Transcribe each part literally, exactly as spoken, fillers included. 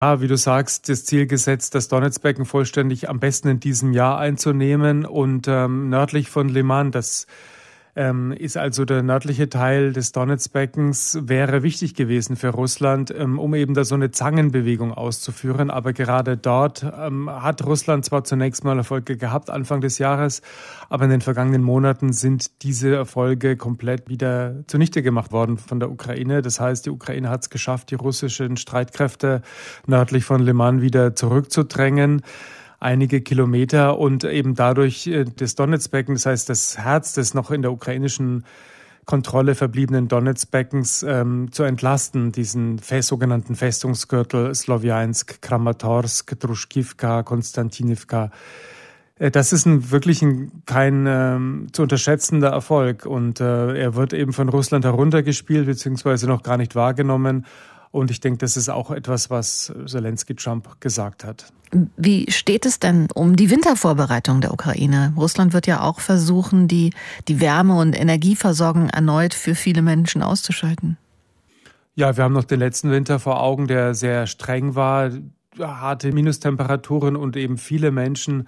Ja, wie du sagst, das Ziel gesetzt, das Donetsbecken vollständig am besten in diesem Jahr einzunehmen und ähm, nördlich von Liman, das ähm, ist also der nördliche Teil des Donetsbeckens, wäre wichtig gewesen für Russland, ähm, um eben da so eine Zangenbewegung auszuführen. Aber gerade dort ähm, hat Russland zwar zunächst mal Erfolge gehabt, Anfang des Jahres, aber in den vergangenen Monaten sind diese Erfolge komplett wieder zunichte gemacht worden von der Ukraine. Das heißt, die Ukraine hat es geschafft, die russischen Streitkräfte nördlich von Liman wieder zurückzudrängen. Einige Kilometer und eben dadurch das Donetsbecken, das heißt das Herz des noch in der ukrainischen Kontrolle verbliebenen Donetsbeckens ähm, zu entlasten, diesen fest, sogenannten Festungsgürtel Slowjansk, Kramatorsk, Druschkivka, Konstantinivka. Das ist ein, wirklich ein, kein ähm, zu unterschätzender Erfolg und äh, er wird eben von Russland heruntergespielt beziehungsweise noch gar nicht wahrgenommen. Und ich denke, das ist auch etwas, was Zelensky Trump gesagt hat. Wie steht es denn um die Wintervorbereitung der Ukraine? Russland wird ja auch versuchen, die, die Wärme- und Energieversorgung erneut für viele Menschen auszuschalten. Ja, wir haben noch den letzten Winter vor Augen, der sehr streng war. Harte Minustemperaturen und eben viele Menschen,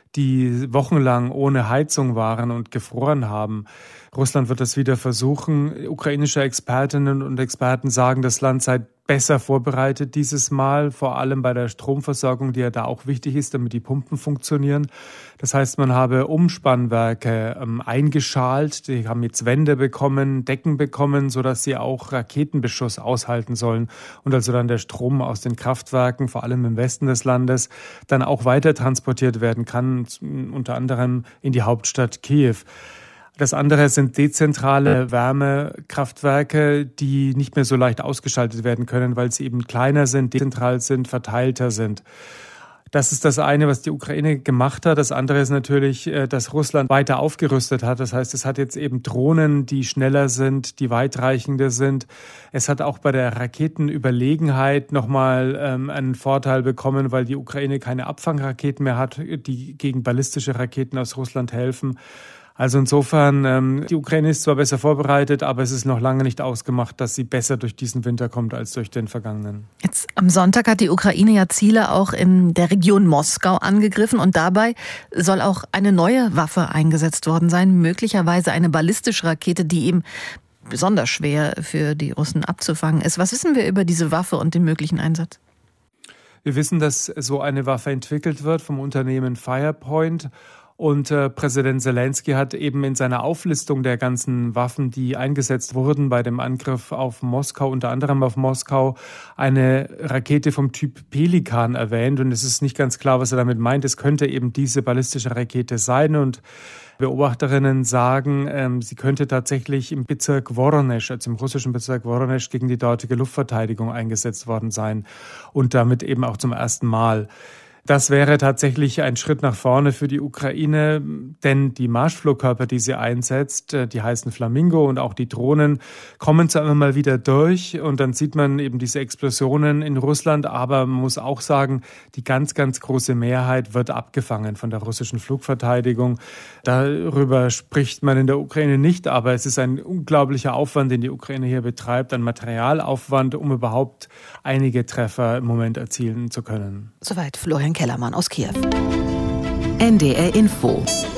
die wochenlang ohne Heizung waren und gefroren haben. Russland wird das wieder versuchen. Ukrainische Expertinnen und Experten sagen, das Land sei besser vorbereitet dieses Mal, vor allem bei der Stromversorgung, die ja da auch wichtig ist, damit die Pumpen funktionieren. Das heißt, man habe Umspannwerke ähm, eingeschalt, die haben jetzt Wände bekommen, Decken bekommen, sodass sie auch Raketenbeschuss aushalten sollen und also dann der Strom aus den Kraftwerken, vor allem im Westen des Landes, dann auch weiter transportiert werden kann, unter anderem in die Hauptstadt Kiew. Das andere sind dezentrale Wärmekraftwerke, die nicht mehr so leicht ausgeschaltet werden können, weil sie eben kleiner sind, dezentral sind, verteilter sind. Das ist das eine, was die Ukraine gemacht hat. Das andere ist natürlich, dass Russland weiter aufgerüstet hat. Das heißt, es hat jetzt eben Drohnen, die schneller sind, die weitreichender sind. Es hat auch bei der Raketenüberlegenheit nochmal ähm, einen Vorteil bekommen, weil die Ukraine keine Abfangraketen mehr hat, die gegen ballistische Raketen aus Russland helfen. Also insofern, ähm, die Ukraine ist zwar besser vorbereitet, aber es ist noch lange nicht ausgemacht, dass sie besser durch diesen Winter kommt als durch den vergangenen. Jetzt am Sonntag hat die Ukraine ja Ziele auch in der Region Moskau angegriffen und dabei soll auch eine neue Waffe eingesetzt worden sein, möglicherweise eine ballistische Rakete, die eben besonders schwer für die Russen abzufangen ist. Was wissen wir über diese Waffe und den möglichen Einsatz? Wir wissen, dass so eine Waffe entwickelt wird vom Unternehmen Firepoint. Und äh, Präsident Zelensky hat eben in seiner Auflistung der ganzen Waffen, die eingesetzt wurden bei dem Angriff auf Moskau, unter anderem auf Moskau, eine Rakete vom Typ Pelikan erwähnt. Und es ist nicht ganz klar, was er damit meint. Es könnte eben diese ballistische Rakete sein. Und Beobachterinnen sagen, ähm, sie könnte tatsächlich im Bezirk Woronesch, also im russischen Bezirk Woronesch, gegen die dortige Luftverteidigung eingesetzt worden sein. Und damit eben auch zum ersten Mal. Das wäre tatsächlich ein Schritt nach vorne für die Ukraine, denn die Marschflugkörper, die sie einsetzt, die heißen Flamingo und auch die Drohnen, kommen zwar immer mal wieder durch und dann sieht man eben diese Explosionen in Russland, aber man muss auch sagen, die ganz, ganz große Mehrheit wird abgefangen von der russischen Flugverteidigung. Darüber spricht man in der Ukraine nicht, aber es ist ein unglaublicher Aufwand, den die Ukraine hier betreibt, ein Materialaufwand, um überhaupt einige Treffer im Moment erzielen zu können. Soweit Florian Kellermann aus Kiew. N D R Info.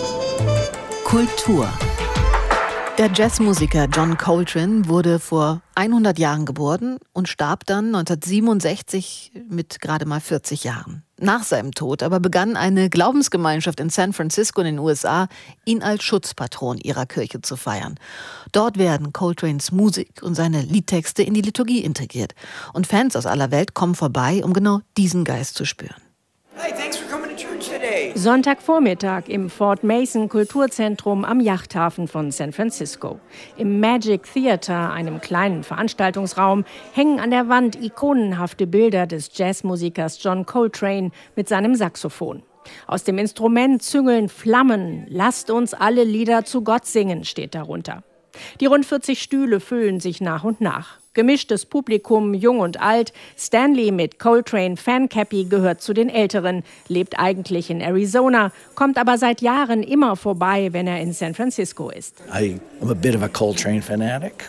Kultur. Der Jazzmusiker John Coltrane wurde vor hundert Jahren geboren und starb dann neunzehnhundertsiebenundsechzig mit gerade mal vierzig Jahren. Nach seinem Tod aber begann eine Glaubensgemeinschaft in San Francisco in den U S A, ihn als Schutzpatron ihrer Kirche zu feiern. Dort werden Coltranes Musik und seine Liedtexte in die Liturgie integriert. Und Fans aus aller Welt kommen vorbei, um genau diesen Geist zu spüren. Hey, thanks for coming to church today. Sonntagvormittag im Fort Mason Kulturzentrum am Yachthafen von San Francisco. Im Magic Theater, einem kleinen Veranstaltungsraum, hängen an der Wand ikonenhafte Bilder des Jazzmusikers John Coltrane mit seinem Saxophon. Aus dem Instrument züngeln Flammen. Lasst uns alle Lieder zu Gott singen, steht darunter. Die rund vierzig Stühle füllen sich nach und nach. Gemischtes Publikum, jung und alt. Stanley mit Coltrane Fancappy gehört zu den Älteren, lebt eigentlich in Arizona, kommt aber seit Jahren immer vorbei, wenn er in San Francisco ist. I am a bit of a Coltrane fanatic.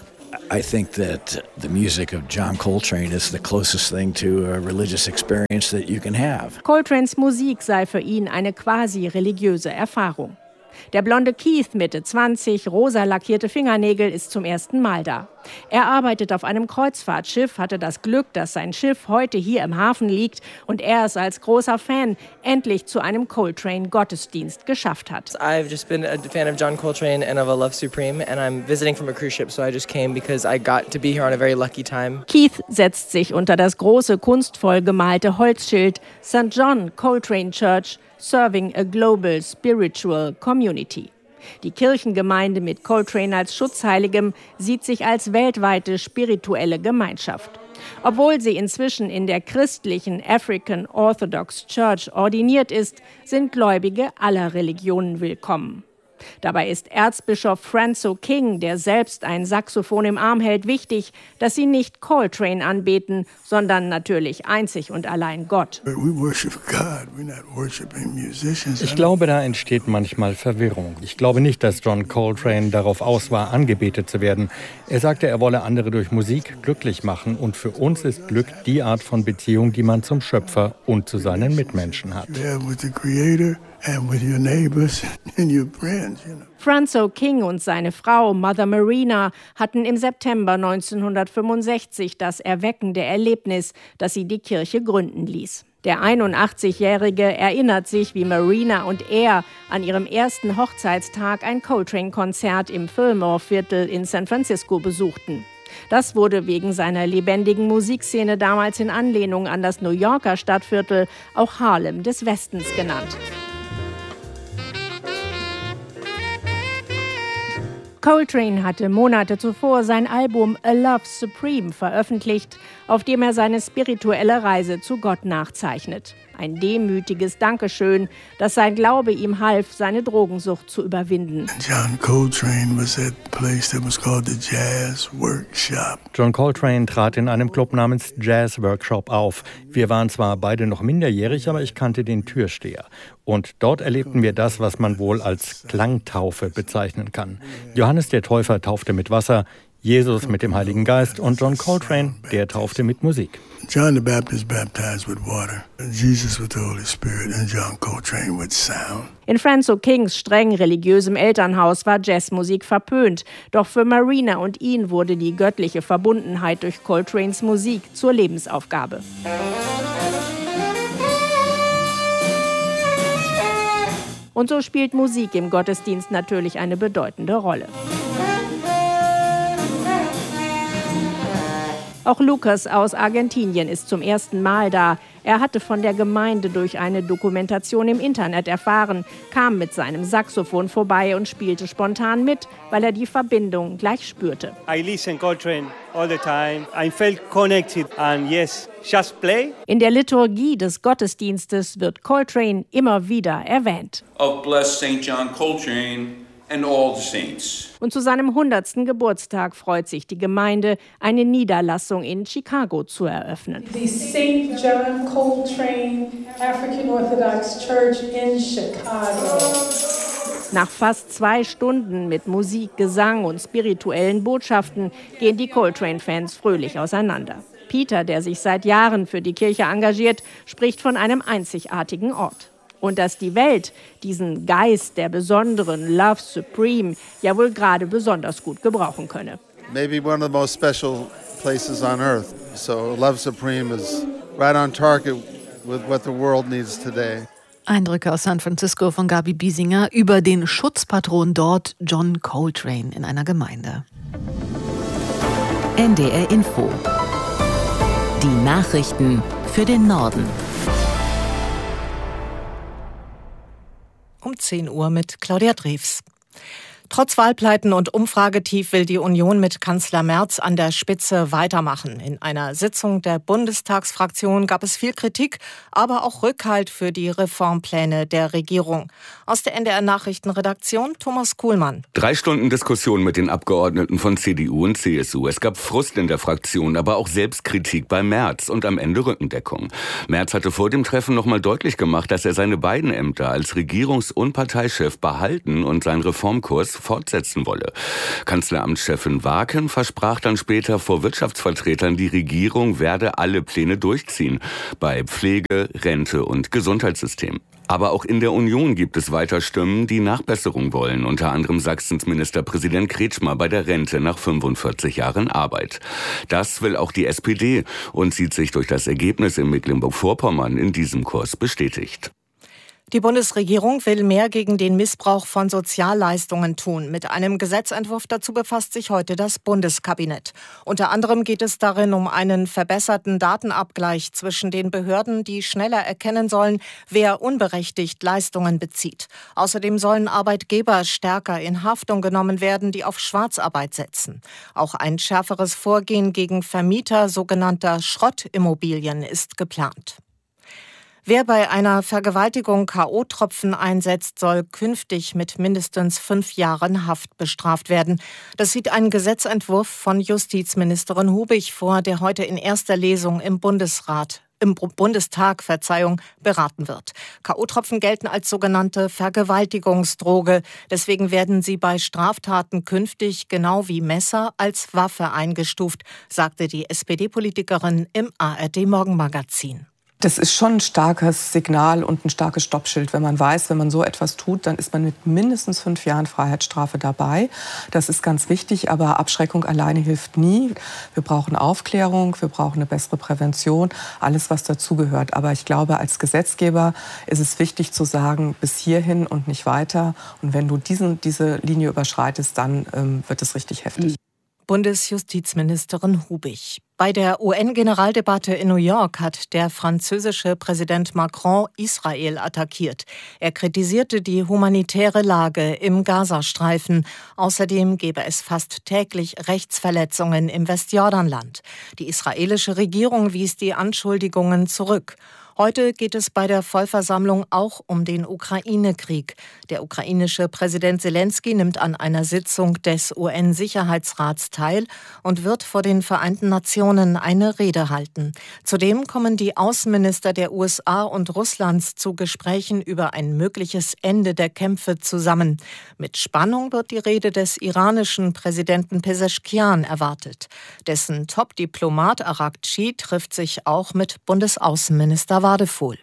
I think that the music of John Coltrane is the closest thing to a religious experience that you can have. Coltranes Musik sei für ihn eine quasi religiöse Erfahrung. Der blonde Keith, Mitte zwanzig, rosa lackierte Fingernägel, ist zum ersten Mal da. Er arbeitet auf einem Kreuzfahrtschiff, hatte das Glück, dass sein Schiff heute hier im Hafen liegt und er es als großer Fan endlich zu einem Coltrane-Gottesdienst geschafft hat. I've just been a fan of John Coltrane and of A Love Supreme and I'm visiting from a cruise ship, so I just came because I got to be here on a very lucky time. Keith setzt sich unter das große, kunstvoll gemalte Holzschild Saint John Coltrane Church, Serving a Global Spiritual Community. Die Kirchengemeinde mit Coltrane als Schutzheiligem sieht sich als weltweite spirituelle Gemeinschaft. Obwohl sie inzwischen in der christlichen African Orthodox Church ordiniert ist, sind Gläubige aller Religionen willkommen. Dabei ist Erzbischof Franzo King, der selbst ein Saxophon im Arm hält, wichtig, dass sie nicht Coltrane anbeten, sondern natürlich einzig und allein Gott. Ich glaube, da entsteht manchmal Verwirrung. Ich glaube nicht, dass John Coltrane darauf aus war, angebetet zu werden. Er sagte, er wolle andere durch Musik glücklich machen und für uns ist Glück die Art von Beziehung, die man zum Schöpfer und zu seinen Mitmenschen hat. And with your neighbors and your friends, you know. Franzo King und seine Frau Mother Marina hatten im September neunzehnhundertfünfundsechzig das erweckende Erlebnis, das sie die Kirche gründen ließ. Der einundachtzigjährige erinnert sich, wie Marina und er an ihrem ersten Hochzeitstag ein Coltrane-Konzert im Fillmore-Viertel in San Francisco besuchten. Das wurde wegen seiner lebendigen Musikszene damals in Anlehnung an das New Yorker Stadtviertel auch Harlem des Westens genannt. Coltrane hatte Monate zuvor sein Album A Love Supreme veröffentlicht, auf dem er seine spirituelle Reise zu Gott nachzeichnet. Ein demütiges Dankeschön, dass sein Glaube ihm half, seine Drogensucht zu überwinden. John Coltrane was at a place that was called the Jazz Workshop. John Coltrane trat in einem Club namens Jazz Workshop auf. Wir waren zwar beide noch minderjährig, aber ich kannte den Türsteher. Und dort erlebten wir das, was man wohl als Klangtaufe bezeichnen kann. Johannes der Täufer taufte mit Wasser, Jesus mit dem Heiligen Geist und John Coltrane, der taufte mit Musik. John the Baptist baptized with water, Jesus with the Holy Spirit and John Coltrane with sound. In Franzo Kings streng religiösem Elternhaus war Jazzmusik verpönt, doch für Marina und ihn wurde die göttliche Verbundenheit durch Coltranes Musik zur Lebensaufgabe. Und so spielt Musik im Gottesdienst natürlich eine bedeutende Rolle. Auch Lucas aus Argentinien ist zum ersten Mal da. Er hatte von der Gemeinde durch eine Dokumentation im Internet erfahren, kam mit seinem Saxophon vorbei und spielte spontan mit, weil er die Verbindung gleich spürte. I listen Coltrane all the time. I felt connected and yes, just play. In der Liturgie des Gottesdienstes wird Coltrane immer wieder erwähnt. Of blessed Saint John Coltrane and all the saints. Und zu seinem hundertsten Geburtstag freut sich die Gemeinde, eine Niederlassung in Chicago zu eröffnen. The Saint John Coltrane African Orthodox Church in Chicago. Nach fast zwei Stunden mit Musik, Gesang und spirituellen Botschaften gehen die Coltrane-Fans fröhlich auseinander. Peter, der sich seit Jahren für die Kirche engagiert, spricht von einem einzigartigen Ort. Und dass die Welt diesen Geist der besonderen Love Supreme ja wohl gerade besonders gut gebrauchen könne. Maybe one of the most special places on earth. So Love Supreme is right on target with what the world needs today. Eindrücke aus San Francisco von Gabi Biesinger über den Schutzpatron dort, John Coltrane, in einer Gemeinde. N D R Info. Die Nachrichten für den Norden. Um zehn Uhr mit Claudia Drews. Trotz Wahlpleiten und Umfragetief will die Union mit Kanzler Merz an der Spitze weitermachen. In einer Sitzung der Bundestagsfraktion gab es viel Kritik, aber auch Rückhalt für die Reformpläne der Regierung. Aus der N D R-Nachrichtenredaktion Thomas Kuhlmann. Drei Stunden Diskussion mit den Abgeordneten von C D U und C S U. Es gab Frust in der Fraktion, aber auch Selbstkritik bei Merz und am Ende Rückendeckung. Merz hatte vor dem Treffen nochmal deutlich gemacht, dass er seine beiden Ämter als Regierungs- und Parteichef behalten und seinen Reformkurs fortsetzen wolle. Kanzleramtschefin Waken versprach dann später vor Wirtschaftsvertretern, die Regierung werde alle Pläne durchziehen. Bei Pflege, Rente und Gesundheitssystem. Aber auch in der Union gibt es weiter Stimmen, die Nachbesserung wollen. Unter anderem Sachsens Ministerpräsident Kretschmer bei der Rente nach fünfundvierzig Jahren Arbeit. Das will auch die S P D und sieht sich durch das Ergebnis in Mecklenburg-Vorpommern in diesem Kurs bestätigt. Die Bundesregierung will mehr gegen den Missbrauch von Sozialleistungen tun. Mit einem Gesetzentwurf dazu befasst sich heute das Bundeskabinett. Unter anderem geht es darin um einen verbesserten Datenabgleich zwischen den Behörden, die schneller erkennen sollen, wer unberechtigt Leistungen bezieht. Außerdem sollen Arbeitgeber stärker in Haftung genommen werden, die auf Schwarzarbeit setzen. Auch ein schärferes Vorgehen gegen Vermieter sogenannter Schrottimmobilien ist geplant. Wer bei einer Vergewaltigung K O-Tropfen einsetzt, soll künftig mit mindestens fünf Jahren Haft bestraft werden. Das sieht ein Gesetzentwurf von Justizministerin Hubig vor, der heute in erster Lesung im Bundesrat im Bundestag, Verzeihung, beraten wird. K O-Tropfen gelten als sogenannte Vergewaltigungsdroge. Deswegen werden sie bei Straftaten künftig genau wie Messer als Waffe eingestuft, sagte die S P D-Politikerin im A R D-Morgenmagazin. Das ist schon ein starkes Signal und ein starkes Stoppschild, wenn man weiß, wenn man so etwas tut, dann ist man mit mindestens fünf Jahren Freiheitsstrafe dabei. Das ist ganz wichtig, aber Abschreckung alleine hilft nie. Wir brauchen Aufklärung, wir brauchen eine bessere Prävention, alles, was dazugehört. Aber ich glaube, als Gesetzgeber ist es wichtig zu sagen, bis hierhin und nicht weiter. Und wenn du diesen, diese Linie überschreitest, dann ähm, wird es richtig heftig. Bundesjustizministerin Hubig. Bei der U N-Generaldebatte in New York hat der französische Präsident Macron Israel attackiert. Er kritisierte die humanitäre Lage im Gazastreifen. Außerdem gebe es fast täglich Rechtsverletzungen im Westjordanland. Die israelische Regierung wies die Anschuldigungen zurück. Heute geht es bei der Vollversammlung auch um den Ukraine-Krieg. Der ukrainische Präsident Selenskyj nimmt an einer Sitzung des U N-Sicherheitsrats teil und wird vor den Vereinten Nationen eine Rede halten. Zudem kommen die Außenminister der U S A und Russlands zu Gesprächen über ein mögliches Ende der Kämpfe zusammen. Mit Spannung wird die Rede des iranischen Präsidenten Pezeschkian erwartet. Dessen Top-Diplomat Araghchi trifft sich auch mit Bundesaußenminister Wadefuhl.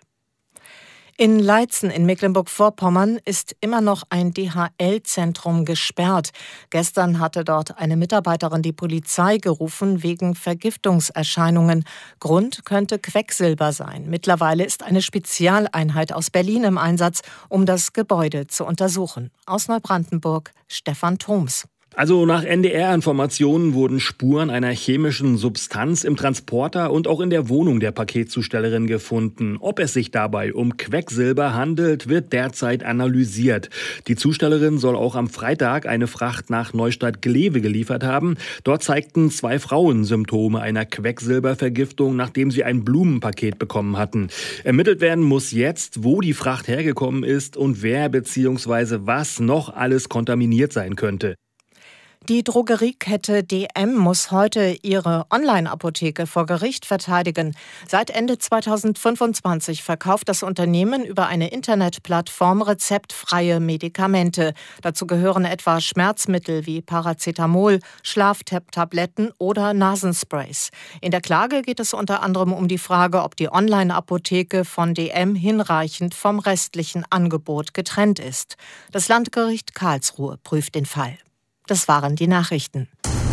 In Leitzen in Mecklenburg-Vorpommern ist immer noch ein D H L-Zentrum gesperrt. Gestern hatte dort eine Mitarbeiterin die Polizei gerufen wegen Vergiftungserscheinungen. Grund könnte Quecksilber sein. Mittlerweile ist eine Spezialeinheit aus Berlin im Einsatz, um das Gebäude zu untersuchen. Aus Neubrandenburg Stefan Thoms. Also nach N D R-Informationen wurden Spuren einer chemischen Substanz im Transporter und auch in der Wohnung der Paketzustellerin gefunden. Ob es sich dabei um Quecksilber handelt, wird derzeit analysiert. Die Zustellerin soll auch am Freitag eine Fracht nach Neustadt-Glewe geliefert haben. Dort zeigten zwei Frauen Symptome einer Quecksilbervergiftung, nachdem sie ein Blumenpaket bekommen hatten. Ermittelt werden muss jetzt, wo die Fracht hergekommen ist und wer bzw. was noch alles kontaminiert sein könnte. Die Drogeriekette D M muss heute ihre Online-Apotheke vor Gericht verteidigen. Seit Ende zweitausendfünfundzwanzig verkauft das Unternehmen über eine Internetplattform rezeptfreie Medikamente. Dazu gehören etwa Schmerzmittel wie Paracetamol, Schlaftabletten oder Nasensprays. In der Klage geht es unter anderem um die Frage, ob die Online-Apotheke von D M hinreichend vom restlichen Angebot getrennt ist. Das Landgericht Karlsruhe prüft den Fall. Das waren die Nachrichten.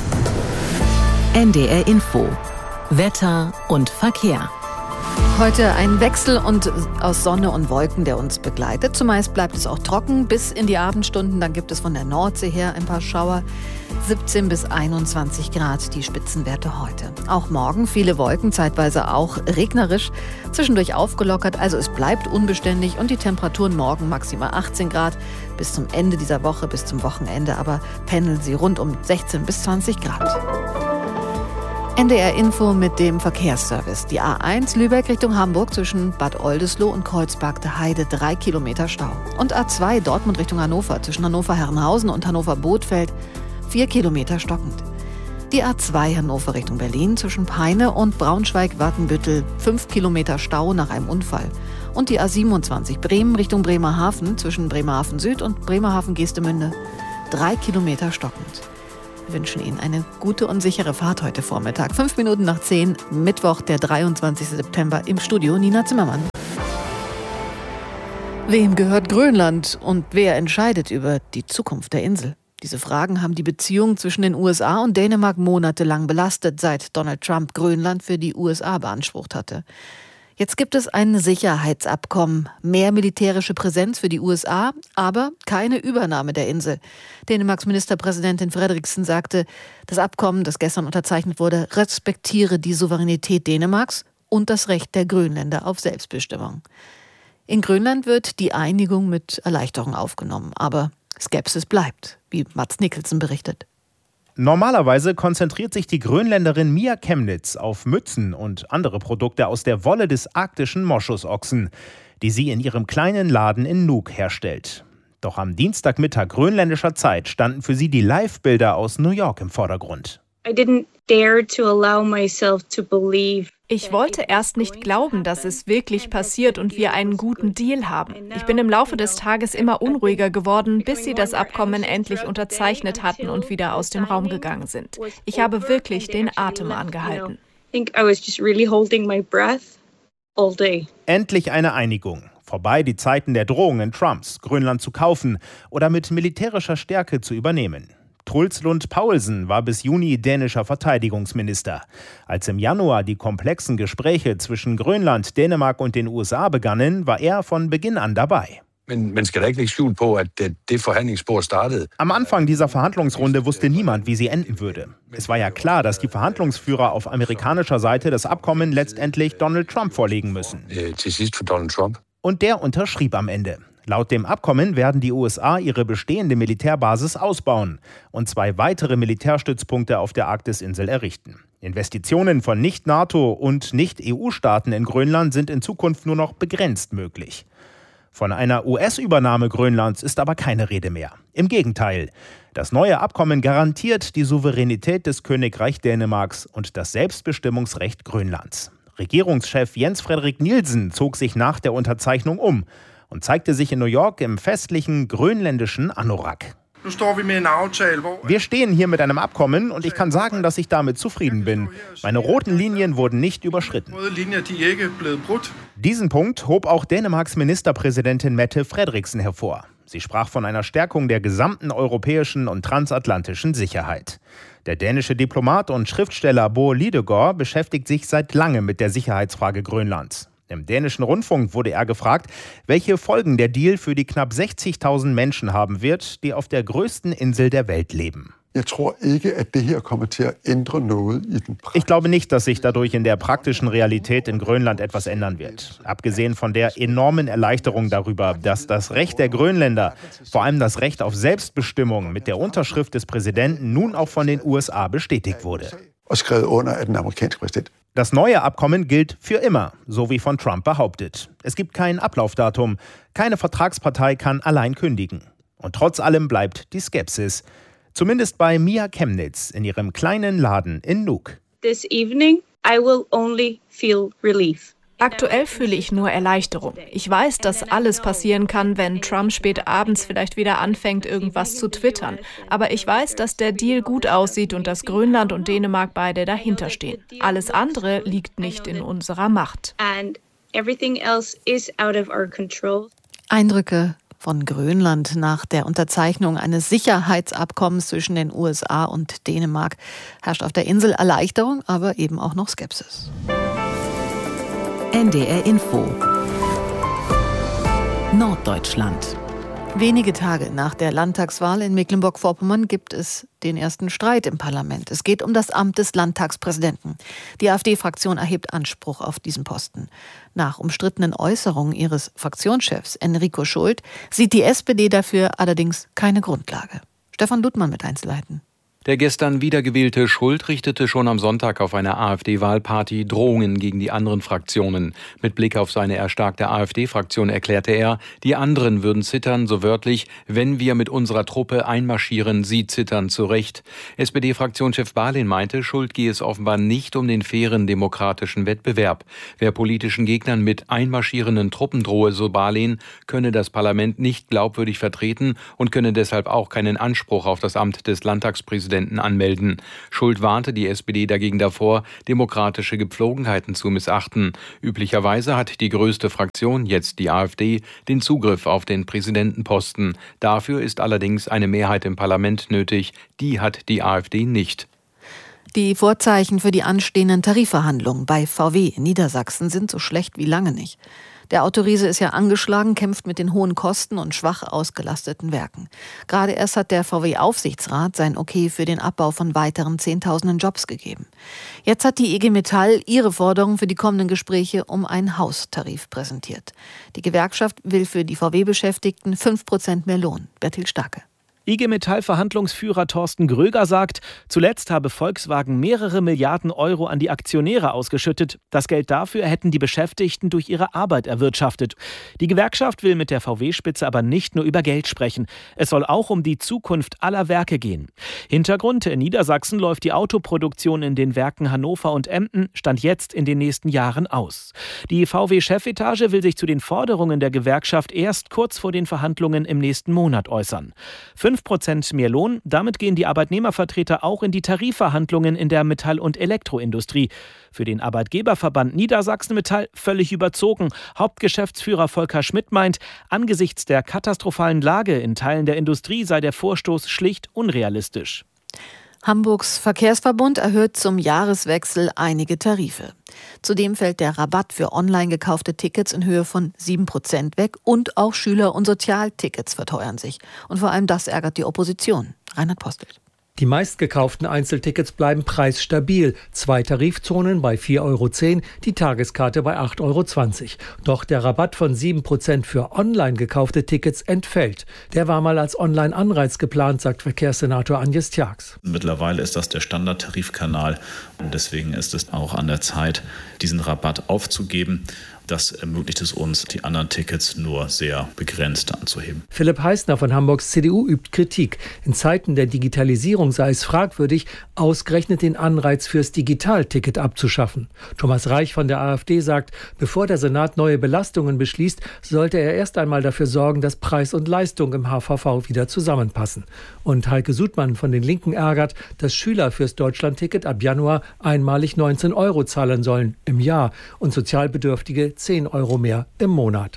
N D R Info. Wetter und Verkehr. Heute ein Wechsel und aus Sonne und Wolken, der uns begleitet. Zumeist bleibt es auch trocken bis in die Abendstunden. Dann gibt es von der Nordsee her ein paar Schauer. siebzehn bis einundzwanzig Grad die Spitzenwerte heute. Auch morgen viele Wolken, zeitweise auch regnerisch, zwischendurch aufgelockert. Also es bleibt unbeständig und die Temperaturen morgen maximal achtzehn Grad. Bis zum Ende dieser Woche, bis zum Wochenende aber pendeln sie rund um sechzehn bis zwanzig Grad. N D R Info mit dem Verkehrsservice. Die A eins Lübeck Richtung Hamburg zwischen Bad Oldesloe und Kreuzberg der Heide drei Kilometer Stau. Und A zwei Dortmund Richtung Hannover zwischen Hannover-Herrenhausen und Hannover-Bothfeld vier Kilometer stockend. Die A zwei Hannover Richtung Berlin zwischen Peine und Braunschweig-Watenbüttel fünf Kilometer Stau nach einem Unfall. Und die A siebenundzwanzig Bremen Richtung Bremerhaven zwischen Bremerhaven Süd und Bremerhaven-Geestemünde drei Kilometer stockend. Wir wünschen Ihnen eine gute und sichere Fahrt heute Vormittag. Fünf Minuten nach zehn, Mittwoch, der dreiundzwanzigsten September, im Studio Nina Zimmermann. Wem gehört Grönland und wer entscheidet über die Zukunft der Insel? Diese Fragen haben die Beziehung zwischen den U S A und Dänemark monatelang belastet, seit Donald Trump Grönland für die U S A beansprucht hatte. Jetzt gibt es ein Sicherheitsabkommen, mehr militärische Präsenz für die U S A, aber keine Übernahme der Insel. Dänemarks Ministerpräsidentin Frederiksen sagte, das Abkommen, das gestern unterzeichnet wurde, respektiere die Souveränität Dänemarks und das Recht der Grönländer auf Selbstbestimmung. In Grönland wird die Einigung mit Erleichterung aufgenommen, aber Skepsis bleibt, wie Mats Nicholson berichtet. Normalerweise konzentriert sich die Grönländerin Mia Chemnitz auf Mützen und andere Produkte aus der Wolle des arktischen Moschusochsen, die sie in ihrem kleinen Laden in Nuuk herstellt. Doch am Dienstagmittag grönländischer Zeit standen für sie die Live-Bilder aus New York im Vordergrund. I didn't dare to allow myself to believe. Ich wollte erst nicht glauben, dass es wirklich passiert und wir einen guten Deal haben. Ich bin im Laufe des Tages immer unruhiger geworden, bis sie das Abkommen endlich unterzeichnet hatten und wieder aus dem Raum gegangen sind. Ich habe wirklich den Atem angehalten. Endlich eine Einigung. Vorbei die Zeiten der Drohungen Trumps, Grönland zu kaufen oder mit militärischer Stärke zu übernehmen. Truls Lund Poulsen war bis Juni dänischer Verteidigungsminister. Als im Januar die komplexen Gespräche zwischen Grönland, Dänemark und den U S A begannen, war er von Beginn an dabei. Am Anfang dieser Verhandlungsrunde wusste niemand, wie sie enden würde. Es war ja klar, dass die Verhandlungsführer auf amerikanischer Seite das Abkommen letztendlich Donald Trump vorlegen müssen. Und der unterschrieb am Ende. Laut dem Abkommen werden die U S A ihre bestehende Militärbasis ausbauen und zwei weitere Militärstützpunkte auf der Arktisinsel errichten. Investitionen von Nicht-NATO- und Nicht-E U-Staaten in Grönland sind in Zukunft nur noch begrenzt möglich. Von einer U S-Übernahme Grönlands ist aber keine Rede mehr. Im Gegenteil, das neue Abkommen garantiert die Souveränität des Königreich Dänemarks und das Selbstbestimmungsrecht Grönlands. Regierungschef Jens Frederik Nielsen zog sich nach der Unterzeichnung um und zeigte sich in New York im festlichen grönländischen Anorak. Wir stehen hier mit einem Abkommen und ich kann sagen, dass ich damit zufrieden bin. Meine roten Linien wurden nicht überschritten. Diesen Punkt hob auch Dänemarks Ministerpräsidentin Mette Frederiksen hervor. Sie sprach von einer Stärkung der gesamten europäischen und transatlantischen Sicherheit. Der dänische Diplomat und Schriftsteller Bo Lidegaard beschäftigt sich seit langem mit der Sicherheitsfrage Grönlands. Im dänischen Rundfunk wurde er gefragt, welche Folgen der Deal für die knapp sechzigtausend Menschen haben wird, die auf der größten Insel der Welt leben. Ich glaube nicht, dass sich dadurch in der praktischen Realität in Grönland etwas ändern wird. Abgesehen von der enormen Erleichterung darüber, dass das Recht der Grönländer, vor allem das Recht auf Selbstbestimmung, mit der Unterschrift des Präsidenten nun auch von den U S A bestätigt wurde. Das neue Abkommen gilt für immer, so wie von Trump behauptet. Es gibt kein Ablaufdatum. Keine Vertragspartei kann allein kündigen. Und trotz allem bleibt die Skepsis. Zumindest bei Mia Chemnitz in ihrem kleinen Laden in Nuuk. This evening I will only feel relief. Aktuell fühle ich nur Erleichterung. Ich weiß, dass alles passieren kann, wenn Trump spät abends vielleicht wieder anfängt, irgendwas zu twittern. Aber ich weiß, dass der Deal gut aussieht und dass Grönland und Dänemark beide dahinter stehen. Alles andere liegt nicht in unserer Macht. Eindrücke von Grönland nach der Unterzeichnung eines Sicherheitsabkommens zwischen den U S A und Dänemark. Herrscht auf der Insel Erleichterung, aber eben auch noch Skepsis. N D R Info Norddeutschland. Wenige Tage nach der Landtagswahl in Mecklenburg-Vorpommern gibt es den ersten Streit im Parlament. Es geht um das Amt des Landtagspräsidenten. Die AfD-Fraktion erhebt Anspruch auf diesen Posten. Nach umstrittenen Äußerungen ihres Fraktionschefs Enrico Schult sieht die S P D dafür allerdings keine Grundlage. Stefan Luttmann mit Einzelheiten. Der gestern wiedergewählte Schult richtete schon am Sonntag auf einer AfD-Wahlparty Drohungen gegen die anderen Fraktionen. Mit Blick auf seine erstarkte AfD-Fraktion erklärte er, die anderen würden zittern, so wörtlich, wenn wir mit unserer Truppe einmarschieren, sie zittern zurecht. S P D-Fraktionschef Barlin meinte, Schult gehe es offenbar nicht um den fairen demokratischen Wettbewerb. Wer politischen Gegnern mit einmarschierenden Truppen drohe, so Barlin, könne das Parlament nicht glaubwürdig vertreten und könne deshalb auch keinen Anspruch auf das Amt des Landtagspräsidenten anmelden. Schult warnte die S P D dagegen davor, demokratische Gepflogenheiten zu missachten. Üblicherweise hat die größte Fraktion, jetzt die AfD, den Zugriff auf den Präsidentenposten. Dafür ist allerdings eine Mehrheit im Parlament nötig. Die hat die AfD nicht. Die Vorzeichen für die anstehenden Tarifverhandlungen bei V W in Niedersachsen sind so schlecht wie lange nicht. Der Autoriese ist ja angeschlagen, kämpft mit den hohen Kosten und schwach ausgelasteten Werken. Gerade erst hat der V W-Aufsichtsrat sein Okay für den Abbau von weiteren Zehntausenden Jobs gegeben. Jetzt hat die I G Metall ihre Forderung für die kommenden Gespräche um einen Haustarif präsentiert. Die Gewerkschaft will für die V W-Beschäftigten fünf Prozent mehr Lohn. Bertil Starke. I G Metall-Verhandlungsführer Thorsten Gröger sagt, zuletzt habe Volkswagen mehrere Milliarden Euro an die Aktionäre ausgeschüttet. Das Geld dafür hätten die Beschäftigten durch ihre Arbeit erwirtschaftet. Die Gewerkschaft will mit der V W-Spitze aber nicht nur über Geld sprechen. Es soll auch um die Zukunft aller Werke gehen. Hintergrund: in Niedersachsen läuft die Autoproduktion in den Werken Hannover und Emden Stand jetzt in den nächsten Jahren aus. Die V W-Chefetage will sich zu den Forderungen der Gewerkschaft erst kurz vor den Verhandlungen im nächsten Monat äußern. fünf Prozent mehr Lohn, damit gehen die Arbeitnehmervertreter auch in die Tarifverhandlungen in der Metall- und Elektroindustrie. Für den Arbeitgeberverband Niedersachsen Metall völlig überzogen. Hauptgeschäftsführer Volker Schmidt meint, angesichts der katastrophalen Lage in Teilen der Industrie sei der Vorstoß schlicht unrealistisch. Hamburgs Verkehrsverbund erhöht zum Jahreswechsel einige Tarife. Zudem fällt der Rabatt für online gekaufte Tickets in Höhe von sieben Prozent weg und auch Schüler- und Sozialtickets verteuern sich. Und vor allem das ärgert die Opposition. Reinhard Postelt. Die meistgekauften Einzeltickets bleiben preisstabil. Zwei Tarifzonen bei vier Euro zehn, die Tageskarte bei acht Euro zwanzig. Doch der Rabatt von sieben Prozent für online gekaufte Tickets entfällt. Der war mal als Online-Anreiz geplant, sagt Verkehrssenator Agnes Tjax. Mittlerweile ist das der Standardtarifkanal und deswegen ist es auch an der Zeit, diesen Rabatt aufzugeben. Das ermöglicht es uns, die anderen Tickets nur sehr begrenzt anzuheben. Philipp Heißner von Hamburgs C D U übt Kritik. In Zeiten der Digitalisierung sei es fragwürdig, ausgerechnet den Anreiz fürs Digitalticket abzuschaffen. Thomas Reich von der AfD sagt, bevor der Senat neue Belastungen beschließt, sollte er erst einmal dafür sorgen, dass Preis und Leistung im H V V wieder zusammenpassen. Und Heike Sudmann von den Linken ärgert, dass Schüler fürs Deutschlandticket ab Januar einmalig neunzehn Euro zahlen sollen im Jahr und Sozialbedürftige zehn Euro mehr im Monat.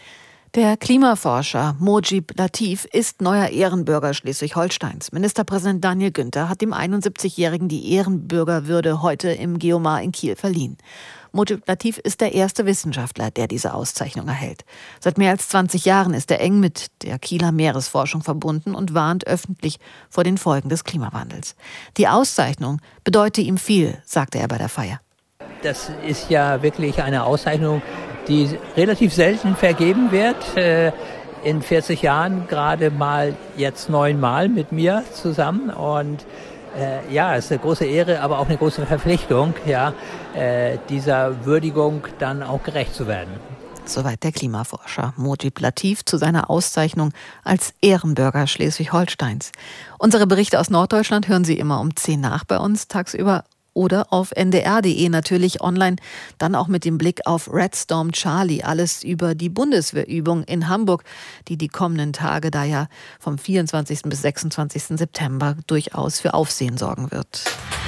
Der Klimaforscher Mojib Latif ist neuer Ehrenbürger Schleswig-Holsteins. Ministerpräsident Daniel Günther hat dem einundsiebzigjährigen die Ehrenbürgerwürde heute im Geomar in Kiel verliehen. Mojib Latif ist der erste Wissenschaftler, der diese Auszeichnung erhält. Seit mehr als zwanzig Jahren ist er eng mit der Kieler Meeresforschung verbunden und warnt öffentlich vor den Folgen des Klimawandels. Die Auszeichnung bedeute ihm viel, sagte er bei der Feier. Das ist ja wirklich eine Auszeichnung, die relativ selten vergeben wird. In vierzig Jahren gerade mal jetzt neunmal mit mir zusammen. Und äh, ja, es ist eine große Ehre, aber auch eine große Verpflichtung, ja, äh, dieser Würdigung dann auch gerecht zu werden. Soweit der Klimaforscher Mojib Latif zu seiner Auszeichnung als Ehrenbürger Schleswig-Holsteins. Unsere Berichte aus Norddeutschland hören Sie immer um zehn nach bei uns tagsüber. Oder auf n d r punkt d e natürlich online, dann auch mit dem Blick auf Red Storm Charlie. Alles über die Bundeswehrübung in Hamburg, die die kommenden Tage da ja vom vierundzwanzigsten bis sechsundzwanzigsten September durchaus für Aufsehen sorgen wird.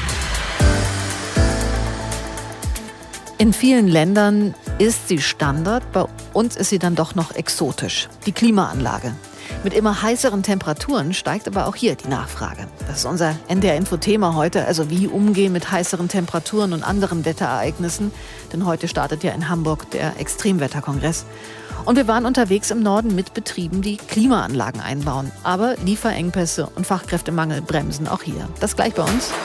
In vielen Ländern ist sie Standard, bei uns ist sie dann doch noch exotisch. Die Klimaanlage. Mit immer heißeren Temperaturen steigt aber auch hier die Nachfrage. Das ist unser N D R-Info-Thema heute, also wie umgehen mit heißeren Temperaturen und anderen Wetterereignissen. Denn heute startet ja in Hamburg der Extremwetterkongress. Und wir waren unterwegs im Norden mit Betrieben, die Klimaanlagen einbauen. Aber Lieferengpässe und Fachkräftemangel bremsen auch hier. Das gleich bei uns.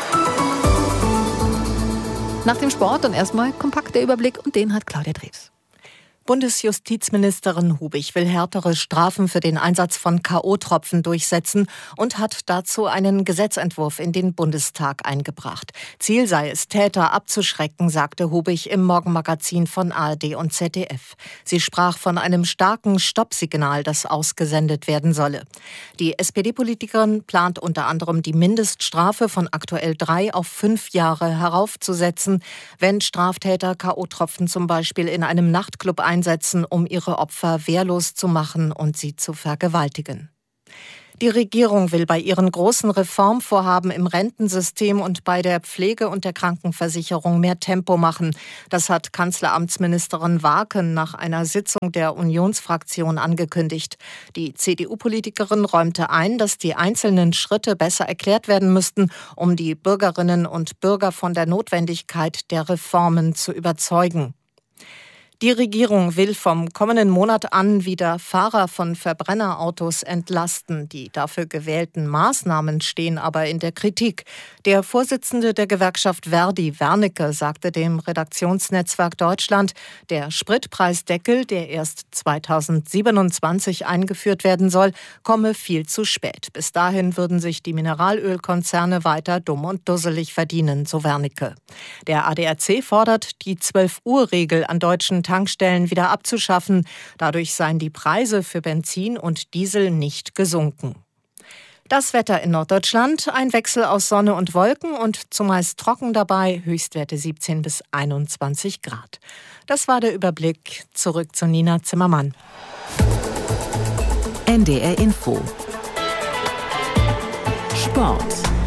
Nach dem Sport und erstmal kompakt der Überblick und den hat Claudia Drews. Bundesjustizministerin Hubig will härtere Strafen für den Einsatz von K O-Tropfen durchsetzen und hat dazu einen Gesetzentwurf in den Bundestag eingebracht. Ziel sei es, Täter abzuschrecken, sagte Hubig im Morgenmagazin von A R D und Z D F. Sie sprach von einem starken Stoppsignal, das ausgesendet werden solle. Die S P D-Politikerin plant unter anderem die Mindeststrafe von aktuell drei auf fünf Jahre heraufzusetzen, wenn Straftäter K O-Tropfen zum Beispiel in einem Nachtclub einsetzen, um ihre Opfer wehrlos zu machen und sie zu vergewaltigen. Die Regierung will bei ihren großen Reformvorhaben im Rentensystem und bei der Pflege und der Krankenversicherung mehr Tempo machen. Das hat Kanzleramtsministerin Waaken nach einer Sitzung der Unionsfraktion angekündigt. Die C D U-Politikerin räumte ein, dass die einzelnen Schritte besser erklärt werden müssten, um die Bürgerinnen und Bürger von der Notwendigkeit der Reformen zu überzeugen. Die Regierung will vom kommenden Monat an wieder Fahrer von Verbrennerautos entlasten. Die dafür gewählten Maßnahmen stehen aber in der Kritik. Der Vorsitzende der Gewerkschaft Verdi, Wernicke, sagte dem Redaktionsnetzwerk Deutschland, der Spritpreisdeckel, der erst zweitausendsiebenundzwanzig eingeführt werden soll, komme viel zu spät. Bis dahin würden sich die Mineralölkonzerne weiter dumm und dusselig verdienen, so Wernicke. Der A D A C fordert, die zwölf-Uhr-Regel an deutschen Tankstellen wieder abzuschaffen. Dadurch seien die Preise für Benzin und Diesel nicht gesunken. Das Wetter in Norddeutschland, ein Wechsel aus Sonne und Wolken und zumeist trocken dabei, Höchstwerte siebzehn bis einundzwanzig Grad. Das war der Überblick. Zurück zu Nina Zimmermann. N D R Info. Sport.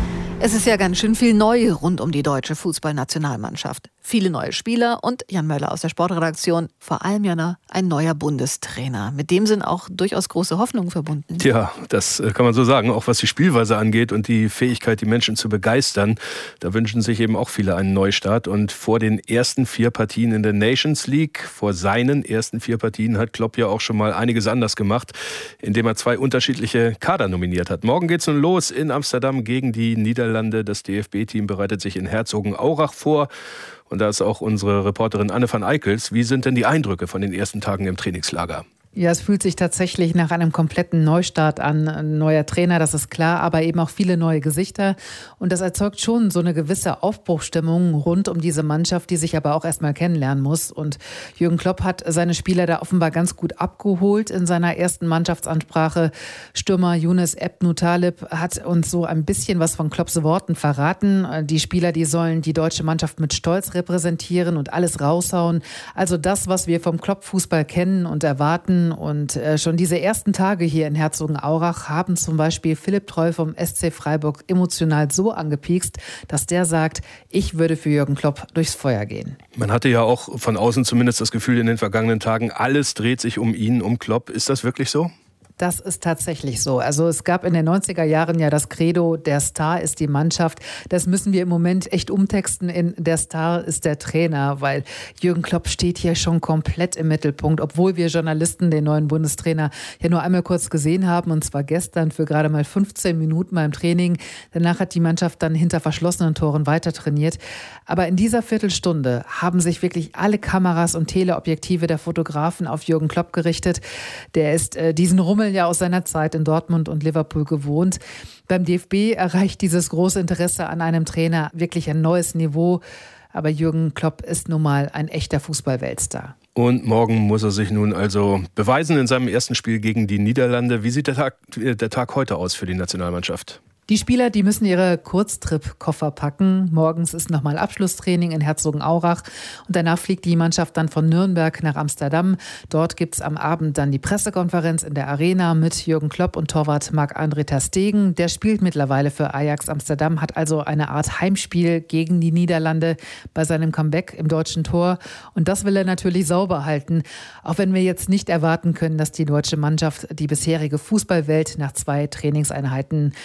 Es ist ja ganz schön viel neu rund um die deutsche Fußballnationalmannschaft. Viele neue Spieler und Jan Möller aus der Sportredaktion, vor allem ja ein neuer Bundestrainer. Mit dem sind auch durchaus große Hoffnungen verbunden. Ja, das kann man so sagen, auch was die Spielweise angeht und die Fähigkeit, die Menschen zu begeistern. Da wünschen sich eben auch viele einen Neustart. Und vor den ersten vier Partien in der Nations League, vor seinen ersten vier Partien, hat Klopp ja auch schon mal einiges anders gemacht, indem er zwei unterschiedliche Kader nominiert hat. Morgen geht's nun los in Amsterdam gegen die Niederlande. Das D F B-Team bereitet sich in Herzogenaurach vor. Und da ist auch unsere Reporterin Anne van Eickels. Wie sind denn die Eindrücke von den ersten Tagen im Trainingslager? Ja, es fühlt sich tatsächlich nach einem kompletten Neustart an. Ein neuer Trainer, das ist klar, aber eben auch viele neue Gesichter. Und das erzeugt schon so eine gewisse Aufbruchstimmung rund um diese Mannschaft, die sich aber auch erstmal kennenlernen muss. Und Jürgen Klopp hat seine Spieler da offenbar ganz gut abgeholt in seiner ersten Mannschaftsansprache. Stürmer Younes Ebn-Taleb hat uns so ein bisschen was von Klopps Worten verraten. Die Spieler, die sollen die deutsche Mannschaft mit Stolz repräsentieren und alles raushauen. Also das, was wir vom Klopp-Fußball kennen und erwarten. Und äh, schon diese ersten Tage hier in Herzogenaurach haben zum Beispiel Philipp Treu vom S C Freiburg emotional so angepiekst, dass der sagt, ich würde für Jürgen Klopp durchs Feuer gehen. Man hatte ja auch von außen zumindest das Gefühl in den vergangenen Tagen, alles dreht sich um ihn, um Klopp. Ist das wirklich so? Das ist tatsächlich so. Also es gab in den neunziger Jahren ja das Credo, der Star ist die Mannschaft. Das müssen wir im Moment echt umtexten in der Star ist der Trainer, weil Jürgen Klopp steht hier schon komplett im Mittelpunkt, obwohl wir Journalisten den neuen Bundestrainer ja nur einmal kurz gesehen haben, und zwar gestern für gerade mal fünfzehn Minuten beim Training. Danach hat die Mannschaft dann hinter verschlossenen Toren weiter trainiert. Aber in dieser Viertelstunde haben sich wirklich alle Kameras und Teleobjektive der Fotografen auf Jürgen Klopp gerichtet. Der ist äh, diesen Rummel ja aus seiner Zeit in Dortmund und Liverpool gewohnt. Beim D F B erreicht dieses große Interesse an einem Trainer wirklich ein neues Niveau. Aber Jürgen Klopp ist nun mal ein echter Fußball-Weltstar. Und morgen muss er sich nun also beweisen in seinem ersten Spiel gegen die Niederlande. Wie sieht der Tag, der Tag heute aus für die Nationalmannschaft? Die Spieler, die müssen ihre Kurztrip-Koffer packen. Morgens ist nochmal Abschlusstraining in Herzogenaurach und danach fliegt die Mannschaft dann von Nürnberg nach Amsterdam. Dort gibt es am Abend dann die Pressekonferenz in der Arena mit Jürgen Klopp und Torwart Marc-André ter Stegen. Der spielt mittlerweile für Ajax Amsterdam, hat also eine Art Heimspiel gegen die Niederlande bei seinem Comeback im deutschen Tor. Und das will er natürlich sauber halten, auch wenn wir jetzt nicht erwarten können, dass die deutsche Mannschaft die bisherige Fußballwelt nach zwei Trainingseinheiten in den vergangenen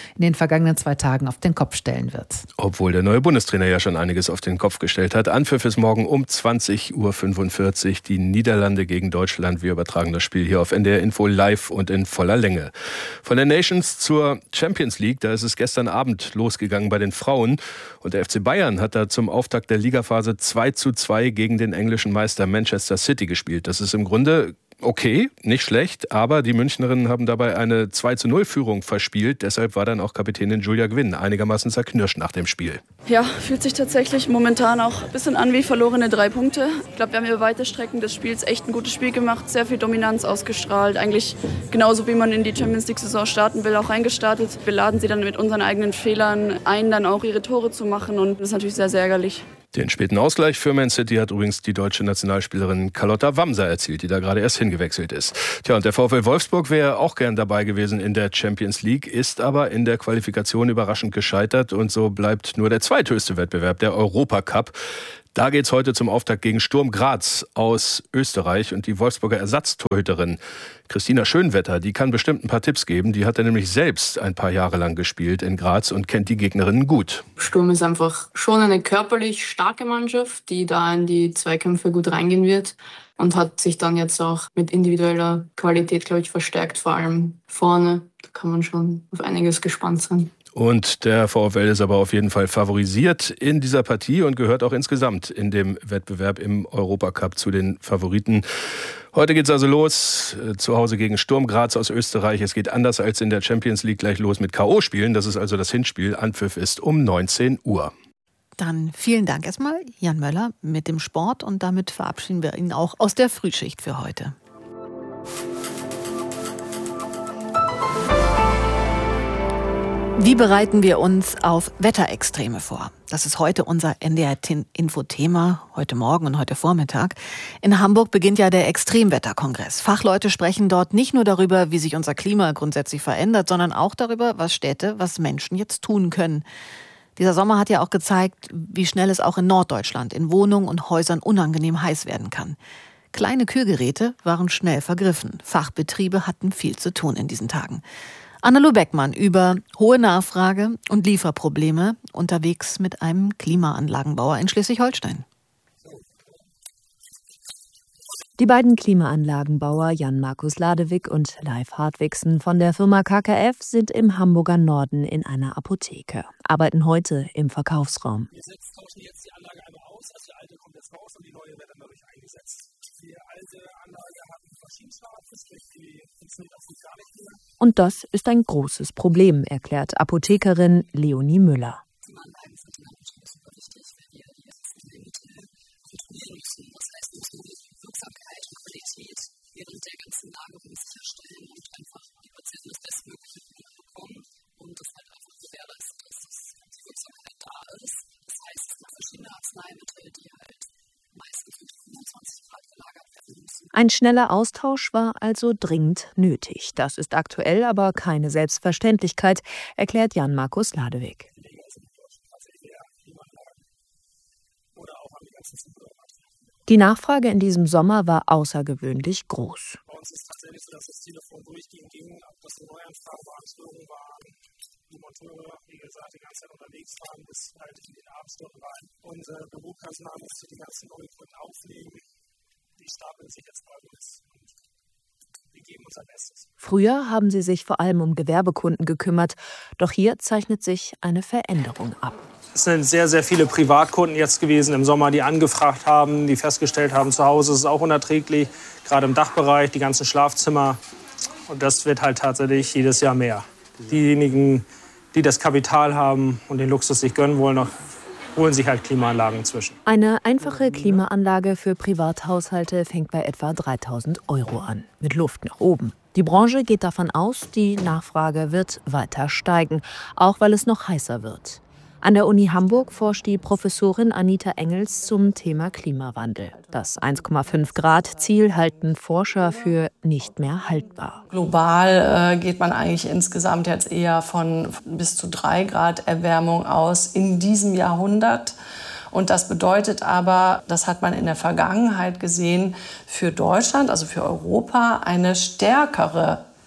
vergangenen zwei Tagen auf den Kopf stellen wird. Obwohl der neue Bundestrainer ja schon einiges auf den Kopf gestellt hat. Anpfiff ist morgen um zwanzig Uhr fünfundvierzig. Die Niederlande gegen Deutschland. Wir übertragen das Spiel hier auf N D R Info live und in voller Länge. Von der Nations zur Champions League. Da ist es gestern Abend losgegangen bei den Frauen. Und der F C Bayern hat da zum Auftakt der Ligaphase zwei zu zwei gegen den englischen Meister Manchester City gespielt. Das ist im Grunde okay, nicht schlecht, aber die Münchnerinnen haben dabei eine zwei zu null Führung verspielt. Deshalb war dann auch Kapitänin Julia Gwynn einigermaßen zerknirscht nach dem Spiel. Ja, fühlt sich tatsächlich momentan auch ein bisschen an wie verlorene drei Punkte. Ich glaube, wir haben über weite Strecken des Spiels echt ein gutes Spiel gemacht, sehr viel Dominanz ausgestrahlt. Eigentlich genauso, wie man in die Champions League-Saison starten will, auch reingestartet. Wir laden sie dann mit unseren eigenen Fehlern ein, dann auch ihre Tore zu machen, und das ist natürlich sehr, sehr ärgerlich. Den späten Ausgleich für Man City hat übrigens die deutsche Nationalspielerin Carlotta Wamser erzielt, die da gerade erst hingewechselt ist. Tja, und der VfL Wolfsburg wäre auch gern dabei gewesen in der Champions League, ist aber in der Qualifikation überraschend gescheitert, und so bleibt nur der zweithöchste Wettbewerb, der Europacup. Da geht's heute zum Auftakt gegen Sturm Graz aus Österreich, und die Wolfsburger Ersatztorhüterin Christina Schönwetter, die kann bestimmt ein paar Tipps geben. Die hat ja nämlich selbst ein paar Jahre lang gespielt in Graz und kennt die Gegnerinnen gut. Sturm ist einfach schon eine körperlich starke Mannschaft, die da in die Zweikämpfe gut reingehen wird, und hat sich dann jetzt auch mit individueller Qualität, glaube ich, verstärkt, vor allem vorne. Da kann man schon auf einiges gespannt sein. Und der VfL ist aber auf jeden Fall favorisiert in dieser Partie und gehört auch insgesamt in dem Wettbewerb im Europacup zu den Favoriten. Heute geht's also los, zu Hause gegen Sturm Graz aus Österreich. Es geht anders als in der Champions League gleich los mit K O-Spielen. Das ist also das Hinspiel. Anpfiff ist um neunzehn Uhr. Dann vielen Dank erstmal, Jan Möller, mit dem Sport. Und damit verabschieden wir ihn auch aus der Frühschicht für heute. Wie bereiten wir uns auf Wetterextreme vor? Das ist heute unser N D R-Info-Thema, heute Morgen und heute Vormittag. In Hamburg beginnt ja der Extremwetterkongress. Fachleute sprechen dort nicht nur darüber, wie sich unser Klima grundsätzlich verändert, sondern auch darüber, was Städte, was Menschen jetzt tun können. Dieser Sommer hat ja auch gezeigt, wie schnell es auch in Norddeutschland in Wohnungen und Häusern unangenehm heiß werden kann. Kleine Kühlgeräte waren schnell vergriffen. Fachbetriebe hatten viel zu tun in diesen Tagen. Anna-Lu Beckmann über hohe Nachfrage und Lieferprobleme unterwegs mit einem Klimaanlagenbauer in Schleswig-Holstein. Die beiden Klimaanlagenbauer Jan-Markus Ladewig und Leif Hartwigsen von der Firma K K F sind im Hamburger Norden in einer Apotheke, arbeiten heute im Verkaufsraum. Wir tauschen jetzt die Anlage einmal aus, also die alte kommt jetzt raus und die neue wird dann dadurch eingesetzt. Die alte Anlage hat einen Maschinenstart, sprich die funktioniert absolut gar nicht mehr. Und das ist ein großes Problem, erklärt Apothekerin Leonie Müller. Wirksamkeit und Qualität während der ganzen Lagerung sicherstellen und einfach die Patienten das Bestmögliche bekommen und das halt einfach gewährleisten, dass die Wirksamkeit da ist. Das heißt, es gibt verschiedene Arzneimittel, die halt meistens für fünfundzwanzig Grad gelagert werden müssen. Ein schneller Austausch war also dringend nötig. Das ist aktuell aber keine Selbstverständlichkeit, erklärt Jan-Markus Ladewig. Die Nachfrage in diesem Sommer war außergewöhnlich groß. Bei uns ist es tatsächlich so, dass das Telefon durchgehend ging, dass die Neuanfragen Beanstörungen waren, die Monteure, wie gesagt, die ganze Zeit unterwegs waren, bis halt in den Abendstunden rein. Unser Büropersonal musste die ganzen Neukunden auflegen. Die stapeln sich jetzt bei uns und wir geben unser Bestes. Früher haben sie sich vor allem um Gewerbekunden gekümmert, doch hier zeichnet sich eine Veränderung ab. Es sind sehr, sehr viele Privatkunden jetzt gewesen im Sommer, die angefragt haben, die festgestellt haben, zu Hause ist es auch unerträglich, gerade im Dachbereich, die ganzen Schlafzimmer. Und das wird halt tatsächlich jedes Jahr mehr. Diejenigen, die das Kapital haben und den Luxus sich gönnen wollen, holen sich halt Klimaanlagen inzwischen. Eine einfache Klimaanlage für Privathaushalte fängt bei etwa dreitausend Euro an, mit Luft nach oben. Die Branche geht davon aus, die Nachfrage wird weiter steigen, auch weil es noch heißer wird. An der Uni Hamburg forscht die Professorin Anita Engels zum Thema Klimawandel. Das eins Komma fünf Grad Ziel halten Forscher für nicht mehr haltbar. Global äh, geht man eigentlich insgesamt jetzt eher von bis zu drei Grad Erwärmung aus in diesem Jahrhundert. Und das bedeutet aber, das hat man in der Vergangenheit gesehen, für Deutschland, also für Europa, eine stärkere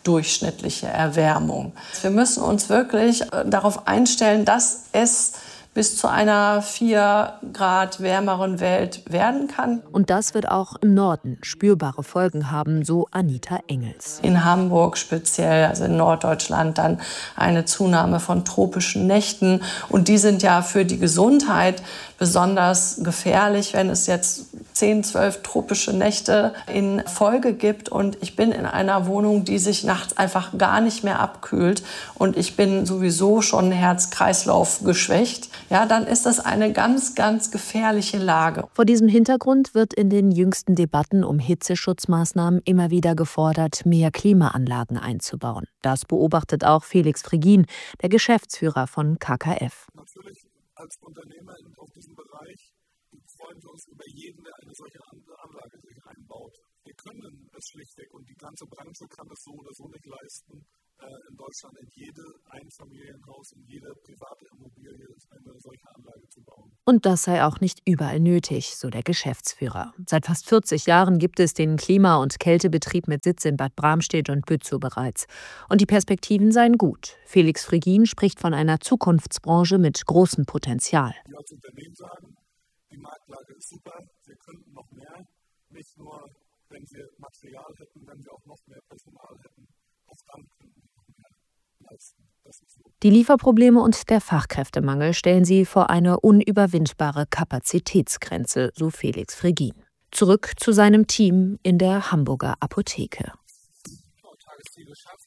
durchschnittliche Erwärmung. Wir müssen uns wirklich darauf einstellen, dass es bis zu einer vier Grad wärmeren Welt werden kann. Und das wird auch im Norden spürbare Folgen haben, so Anita Engels. In Hamburg speziell, also in Norddeutschland, dann eine Zunahme von tropischen Nächten. Und die sind ja für die Gesundheit besonders gefährlich, wenn es jetzt zehn, zwölf tropische Nächte in Folge gibt und ich bin in einer Wohnung, die sich nachts einfach gar nicht mehr abkühlt und ich bin sowieso schon Herz-Kreislauf geschwächt, ja, dann ist das eine ganz, ganz gefährliche Lage. Vor diesem Hintergrund wird in den jüngsten Debatten um Hitzeschutzmaßnahmen immer wieder gefordert, mehr Klimaanlagen einzubauen. Das beobachtet auch Felix Frigin, der Geschäftsführer von K K F. Natürlich als Unternehmer auf diesem Bereich freuen wir uns über jeden, der eine solche Anlage sich einbaut. Wir können es schlichtweg und die ganze Branche kann es so oder so nicht leisten, in Deutschland in jede Einfamilienhaus, in jede private Immobilie eine solche Anlage zu bauen. Und das sei auch nicht überall nötig, so der Geschäftsführer. Seit fast vierzig Jahren gibt es den Klima- und Kältebetrieb mit Sitz in Bad Bramstedt und Bützow bereits. Und die Perspektiven seien gut. Felix Frigin spricht von einer Zukunftsbranche mit großem Potenzial. Wir als Unternehmen sagen, die Marktlage ist super, wir könnten noch mehr. Nicht nur, wenn wir Material hätten, wenn wir auch noch mehr Personal hätten. Auch dann könnten wir noch mehr leisten. Das ist so. Die Lieferprobleme und der Fachkräftemangel stellen sie vor eine unüberwindbare Kapazitätsgrenze, so Felix Frigin. Zurück zu seinem Team in der Hamburger Apotheke. Tagesziel geschafft.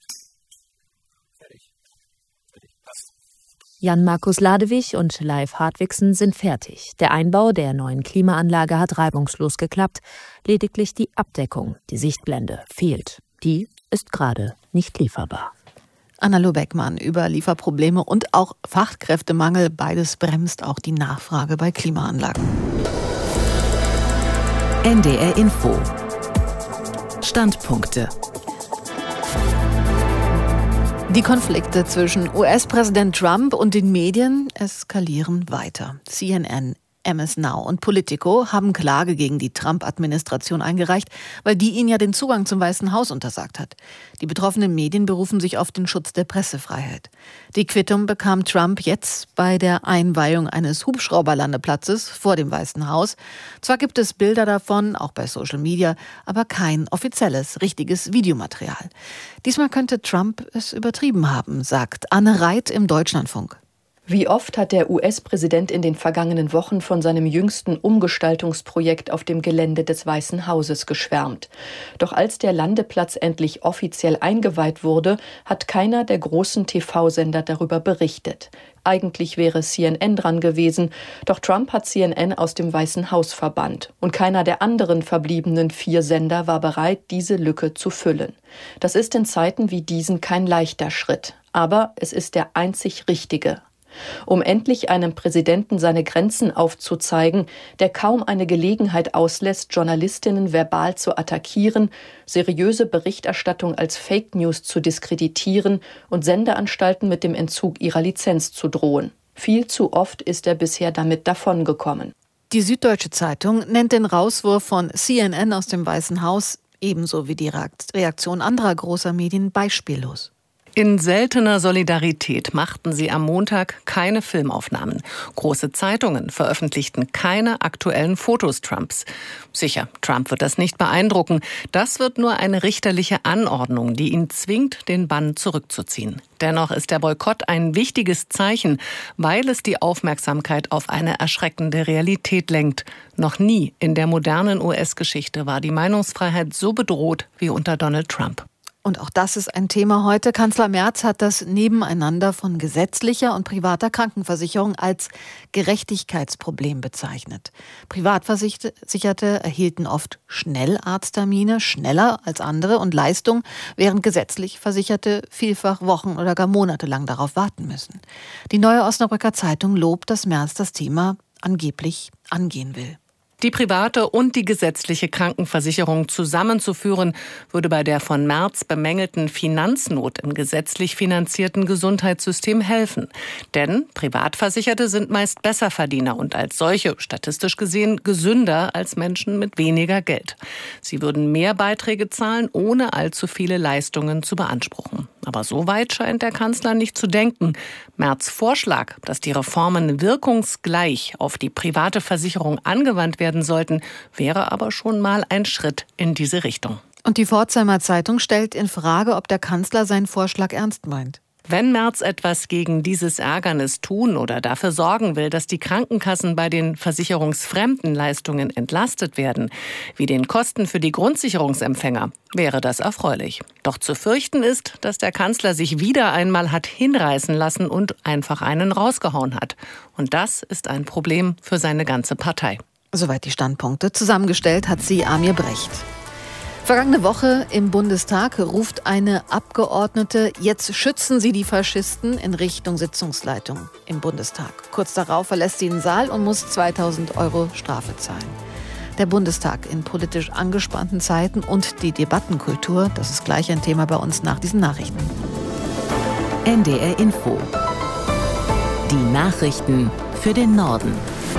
Fertig. Fertig. Passt. Jan-Markus Ladewig und Leif Hartwigsen sind fertig. Der Einbau der neuen Klimaanlage hat reibungslos geklappt. Lediglich die Abdeckung, die Sichtblende, fehlt. Die ist gerade nicht lieferbar. Anna-Lo Beckmann über Lieferprobleme und auch Fachkräftemangel. Beides bremst auch die Nachfrage bei Klimaanlagen. N D R Info. Standpunkte. Die Konflikte zwischen U S-Präsident Trump und den Medien eskalieren weiter. C N N, M S Now und Politico haben Klage gegen die Trump-Administration eingereicht, weil die ihnen ja den Zugang zum Weißen Haus untersagt hat. Die betroffenen Medien berufen sich auf den Schutz der Pressefreiheit. Die Quittung bekam Trump jetzt bei der Einweihung eines Hubschrauberlandeplatzes vor dem Weißen Haus. Zwar gibt es Bilder davon, auch bei Social Media, aber kein offizielles, richtiges Videomaterial. Diesmal könnte Trump es übertrieben haben, sagt Anne Reit im Deutschlandfunk. Wie oft hat der U S-Präsident in den vergangenen Wochen von seinem jüngsten Umgestaltungsprojekt auf dem Gelände des Weißen Hauses geschwärmt. Doch als der Landeplatz endlich offiziell eingeweiht wurde, hat keiner der großen T V-Sender darüber berichtet. Eigentlich wäre C N N dran gewesen, doch Trump hat C N N aus dem Weißen Haus verbannt. Und keiner der anderen verbliebenen vier Sender war bereit, diese Lücke zu füllen. Das ist in Zeiten wie diesen kein leichter Schritt. Aber es ist der einzig richtige. Um endlich einem Präsidenten seine Grenzen aufzuzeigen, der kaum eine Gelegenheit auslässt, Journalistinnen verbal zu attackieren, seriöse Berichterstattung als Fake News zu diskreditieren und Sendeanstalten mit dem Entzug ihrer Lizenz zu drohen. Viel zu oft ist er bisher damit davongekommen. Die Süddeutsche Zeitung nennt den Rauswurf von C N N aus dem Weißen Haus, ebenso wie die Reaktion anderer großer Medien, beispiellos. In seltener Solidarität machten sie am Montag keine Filmaufnahmen. Große Zeitungen veröffentlichten keine aktuellen Fotos Trumps. Sicher, Trump wird das nicht beeindrucken. Das wird nur eine richterliche Anordnung, die ihn zwingt, den Bann zurückzuziehen. Dennoch ist der Boykott ein wichtiges Zeichen, weil es die Aufmerksamkeit auf eine erschreckende Realität lenkt. Noch nie in der modernen U S-Geschichte war die Meinungsfreiheit so bedroht wie unter Donald Trump. Und auch das ist ein Thema heute. Kanzler Merz hat das Nebeneinander von gesetzlicher und privater Krankenversicherung als Gerechtigkeitsproblem bezeichnet. Privatversicherte erhielten oft schnell Arzttermine, schneller als andere und Leistung, während gesetzlich Versicherte vielfach Wochen oder gar Monate lang darauf warten müssen. Die Neue Osnabrücker Zeitung lobt, dass Merz das Thema angeblich angehen will. Die private und die gesetzliche Krankenversicherung zusammenzuführen, würde bei der von Merz bemängelten Finanznot im gesetzlich finanzierten Gesundheitssystem helfen. Denn Privatversicherte sind meist Besserverdiener und als solche, statistisch gesehen, gesünder als Menschen mit weniger Geld. Sie würden mehr Beiträge zahlen, ohne allzu viele Leistungen zu beanspruchen. Aber so weit scheint der Kanzler nicht zu denken. Merz' Vorschlag, dass die Reformen wirkungsgleich auf die private Versicherung angewandt werden sollten, wäre aber schon mal ein Schritt in diese Richtung. Und die Pforzheimer Zeitung stellt in Frage, ob der Kanzler seinen Vorschlag ernst meint. Wenn Merz etwas gegen dieses Ärgernis tun oder dafür sorgen will, dass die Krankenkassen bei den versicherungsfremden Leistungen entlastet werden, wie den Kosten für die Grundsicherungsempfänger, wäre das erfreulich. Doch zu fürchten ist, dass der Kanzler sich wieder einmal hat hinreißen lassen und einfach einen rausgehauen hat. Und das ist ein Problem für seine ganze Partei. Soweit die Standpunkte. Zusammengestellt hat sie Amir Brecht. Vergangene Woche im Bundestag ruft eine Abgeordnete, jetzt schützen Sie die Faschisten, in Richtung Sitzungsleitung im Bundestag. Kurz darauf verlässt sie den Saal und muss zweitausend Euro Strafe zahlen. Der Bundestag in politisch angespannten Zeiten und die Debattenkultur, das ist gleich ein Thema bei uns nach diesen Nachrichten. N D R Info. Die Nachrichten für den Norden.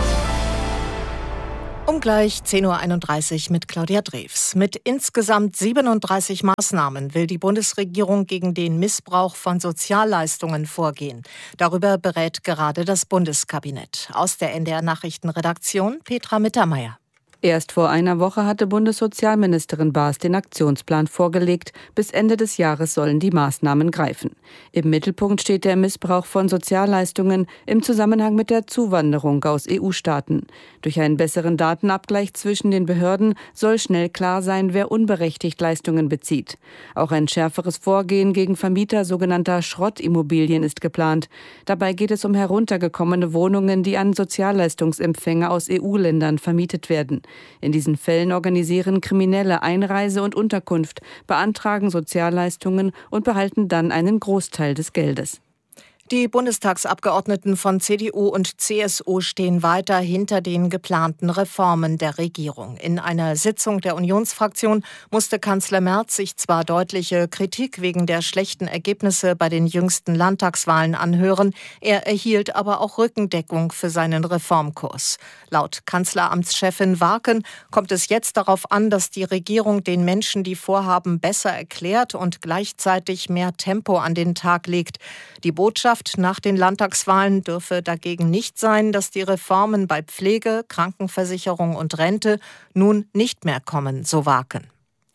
Um gleich zehn Uhr einunddreißig mit Claudia Drews. Mit insgesamt siebenunddreißig Maßnahmen will die Bundesregierung gegen den Missbrauch von Sozialleistungen vorgehen. Darüber berät gerade das Bundeskabinett. Aus der N D R-Nachrichtenredaktion Petra Mittermeier. Erst vor einer Woche hatte Bundessozialministerin Baas den Aktionsplan vorgelegt. Bis Ende des Jahres sollen die Maßnahmen greifen. Im Mittelpunkt steht der Missbrauch von Sozialleistungen im Zusammenhang mit der Zuwanderung aus E U-Staaten. Durch einen besseren Datenabgleich zwischen den Behörden soll schnell klar sein, wer unberechtigt Leistungen bezieht. Auch ein schärferes Vorgehen gegen Vermieter sogenannter Schrottimmobilien ist geplant. Dabei geht es um heruntergekommene Wohnungen, die an Sozialleistungsempfänger aus E U-Ländern vermietet werden. In diesen Fällen organisieren Kriminelle Einreise und Unterkunft, beantragen Sozialleistungen und behalten dann einen Großteil des Geldes. Die Bundestagsabgeordneten von C D U und C S U stehen weiter hinter den geplanten Reformen der Regierung. In einer Sitzung der Unionsfraktion musste Kanzler Merz sich zwar deutliche Kritik wegen der schlechten Ergebnisse bei den jüngsten Landtagswahlen anhören, er erhielt aber auch Rückendeckung für seinen Reformkurs. Laut Kanzleramtschefin Warken kommt es jetzt darauf an, dass die Regierung den Menschen die Vorhaben besser erklärt und gleichzeitig mehr Tempo an den Tag legt. Die Botschaft nach den Landtagswahlen dürfe dagegen nicht sein, dass die Reformen bei Pflege, Krankenversicherung und Rente nun nicht mehr kommen, so Warken.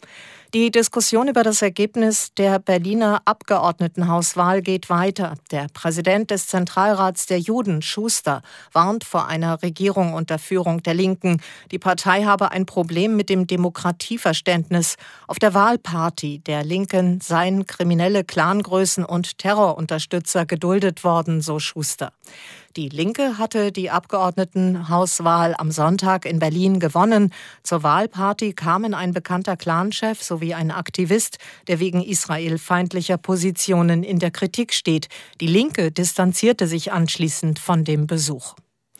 Die Diskussion über das Ergebnis der Berliner Abgeordnetenhauswahl geht weiter. Der Präsident des Zentralrats der Juden, Schuster, warnt vor einer Regierung unter Führung der Linken. Die Partei habe ein Problem mit dem Demokratieverständnis. Auf der Wahlparty der Linken seien kriminelle Clangrößen und Terrorunterstützer geduldet worden, so Schuster. Die Linke hatte die Abgeordnetenhauswahl am Sonntag in Berlin gewonnen. Zur Wahlparty kamen ein bekannter Clanchef sowie ein Aktivist, der wegen israelfeindlicher Positionen in der Kritik steht. Die Linke distanzierte sich anschließend von dem Besuch.